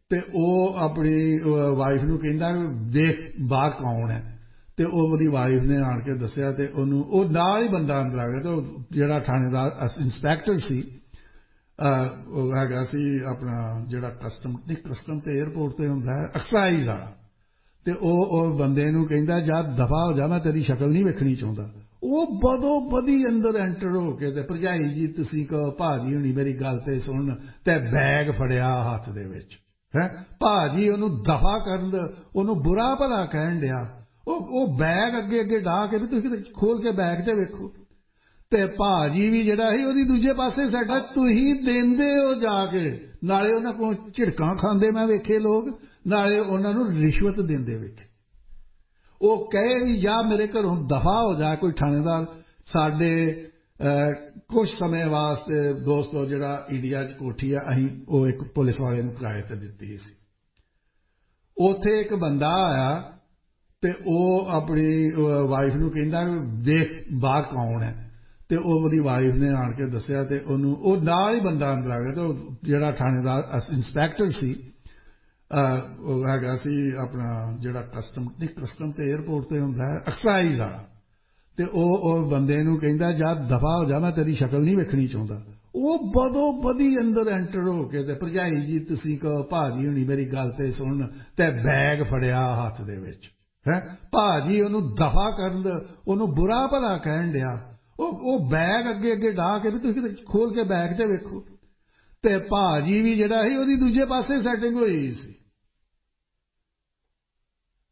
ਤੇ ਉਹ ਆਪਣੀ ਵਾਈਫ ਨੂੰ ਕਹਿੰਦਾ ਵੇਖ ਬਾਹਰ ਕੌਣ ਹੈ ਤੇ ਉਹ ਉਹਦੀ ਵਾਈਫ ਨੇ ਆਣ ਕੇ ਦੱਸਿਆ ਤੇ ਉਹਨੂੰ ਉਹ ਨਾਲ ਹੀ ਬੰਦਾ ਅੰਦਰ ਆ ਗਿਆ ਤੇ ਉਹ ਜਿਹੜਾ ਥਾਣੇਦਾਰ ਇੰਸਪੈਕਟਰ ਸੀ ਉਹ ਹੈਗਾ ਸੀ ਆਪਣਾ ਜਿਹੜਾ ਕਸਟਮ ਨਹੀਂ ਕਸਟਮ ਤੇ 에ਅਰਪੋਰਟ ਤੇ ਹੁੰਦਾ ਹੈ ਐਕਸਾਈਜ਼ ਵਾਲਾ ਤੇ ਉਹ ਉਹ ਬੰਦੇ ਨੂੰ ਕਹਿੰਦਾ ਜਾ ਦਫਾ ਹੋ ਜਾ ਮੈਂ ਤੇਰੀ ਸ਼ਕਲ ਨਹੀਂ ਵੇਖਣੀ ਚਾਹੁੰਦਾ ਉਹ ਬਦੋ ਬਦੀ ਅੰਦਰ ਐਂਟਰ ਹੋ ਕੇ ਤੇ ਭਰਜਾਈ ਜੀ ਤੁਸੀਂ ਕਹੋ ਭਾਜੀ ਹੁਣੀ ਮੇਰੀ ਗੱਲ ਤੇ ਸੁਣ ਤੇ ਬੈਗ ਫੜਿਆ ਹੱਥ ਦੇ ਵਿੱਚ ਹੈ ਭਾਜੀ ਉਹਨੂੰ ਦਫਾ ਕਰਨ ਉਹਨੂੰ ਬੁਰਾ ਭਲਾ ਕਹਿਣ ਡਿਆ ਉਹ ਉਹ ਬੈਗ ਅੱਗੇ ਅੱਗੇ ਢਾ ਕੇ ਵੀ ਤੁਸੀਂ ਖੋਲ ਕੇ ਬੈਗ ਤੇ ਵੇਖੋ ਤੇ ਭਾਜੀ ਵੀ ਜਿਹੜਾ ਸੀ ਉਹਦੀ ਦੂਜੇ ਪਾਸੇ ਸਾਡਾ ਤੁਸੀਂ ਦਿੰਦੇ ਹੋ ਜਾ ਕੇ ਨਾਲੇ ਉਹਨਾਂ ਕੋਲ ਝਿੜਕਾਂ ਖਾਂਦੇ ਮੈਂ ਵੇਖੇ ਲੋਕ ਨਾਲੇ ਉਹਨਾਂ ਨੂੰ ਰਿਸ਼ਵਤ ਦਿੰਦੇ ਵੇਖੇ ਉਹ ਕਹੇ ਵੀ ਜਾ ਮੇਰੇ ਘਰੋਂ ਦਫਾ ਹੋ ਜਾ ਕੋਈ ਥਾਣੇਦਾਰ ਸਾਡੇ ਕੁਝ ਸਮੇਂ ਵਾਸਤੇ ਦੋਸਤੋ ਜਿਹੜਾ ਇੰਡੀਆ 'ਚ ਕੋਠੀ ਆ ਅਸੀਂ ਉਹ ਇੱਕ ਪੁਲਿਸ ਵਾਲੇ ਨੂੰ ਕਿਰਾਏ ਤੇ ਦਿੱਤੀ ਸੀ ਉੱਥੇ ਇੱਕ ਬੰਦਾ ਆਇਆ ਤੇ ਉਹ ਆਪਣੀ ਵਾਈਫ ਨੂੰ ਕਹਿੰਦਾ ਵੇਖ ਬਾਹਰ ਕੌਣ ਹੈ ਤੇ ਉਹ ਉਹਦੀ ਵਾਈਫ ਨੇ ਆਣ ਕੇ ਦੱਸਿਆ ਤੇ ਉਹਨੂੰ ਉਹ ਨਾਲ ਹੀ ਬੰਦਾ ਅੰਦਰ ਆ ਗਿਆ ਤੇ ਉਹ ਜਿਹੜਾ ਥਾਣੇਦਾਰ ਇੰਸਪੈਕਟਰ ਸੀ ਉਹ ਹੈਗਾ ਸੀ ਆਪਣਾ ਜਿਹੜਾ ਕਸਟਮ ਨਹੀਂ ਕਸਟਮ ਤੇ 에ਅਰਪੋਰਟ ਤੇ ਹੁੰਦਾ ਹੈ ਐਕਸਾਈਜ਼ ਵਾਲਾ ਤੇ ਉਹ ਉਹ ਬੰਦੇ ਨੂੰ ਕਹਿੰਦਾ ਜਾ ਦਫਾ ਹੋ ਜਾ ਮੈਂ ਤੇਰੀ ਸ਼ਕਲ ਨਹੀਂ ਵੇਖਣੀ ਚਾਹੁੰਦਾ ਉਹ ਬਦੋ ਬਦੀ ਅੰਦਰ ਐਂਟਰ ਹੋ ਕੇ ਤੇ ਭਰਜਾਈ ਜੀ ਤੁਸੀਂ ਕਹੋ ਭਾਜੀ ਹੁਣੀ ਮੇਰੀ ਗੱਲ ਤੇ ਸੁਣ ਤੇ ਬੈਗ ਫੜਿਆ ਹੱਥ ਦੇ ਵਿੱਚ ਹੈ ਭਾਜੀ ਉਹਨੂੰ ਦਫਾ ਕਰਨ ਉਹਨੂੰ ਬੁਰਾ ਭਲਾ ਕਹਿਣ ਡਿਆ ਉਹ ਉਹ ਬੈਗ ਅੱਗੇ ਅੱਗੇ ਢਾ ਕੇ ਵੀ ਤੁਸੀਂ ਖੋਲ ਕੇ ਬੈਗ ਤੇ ਵੇਖੋ ਤੇ ਭਾਜੀ ਵੀ ਜਿਹੜਾ ਸੀ ਉਹਦੀ ਦੂਜੇ ਪਾਸੇ ਸੈਟਿੰਗ ਹੋਈ ਸੀ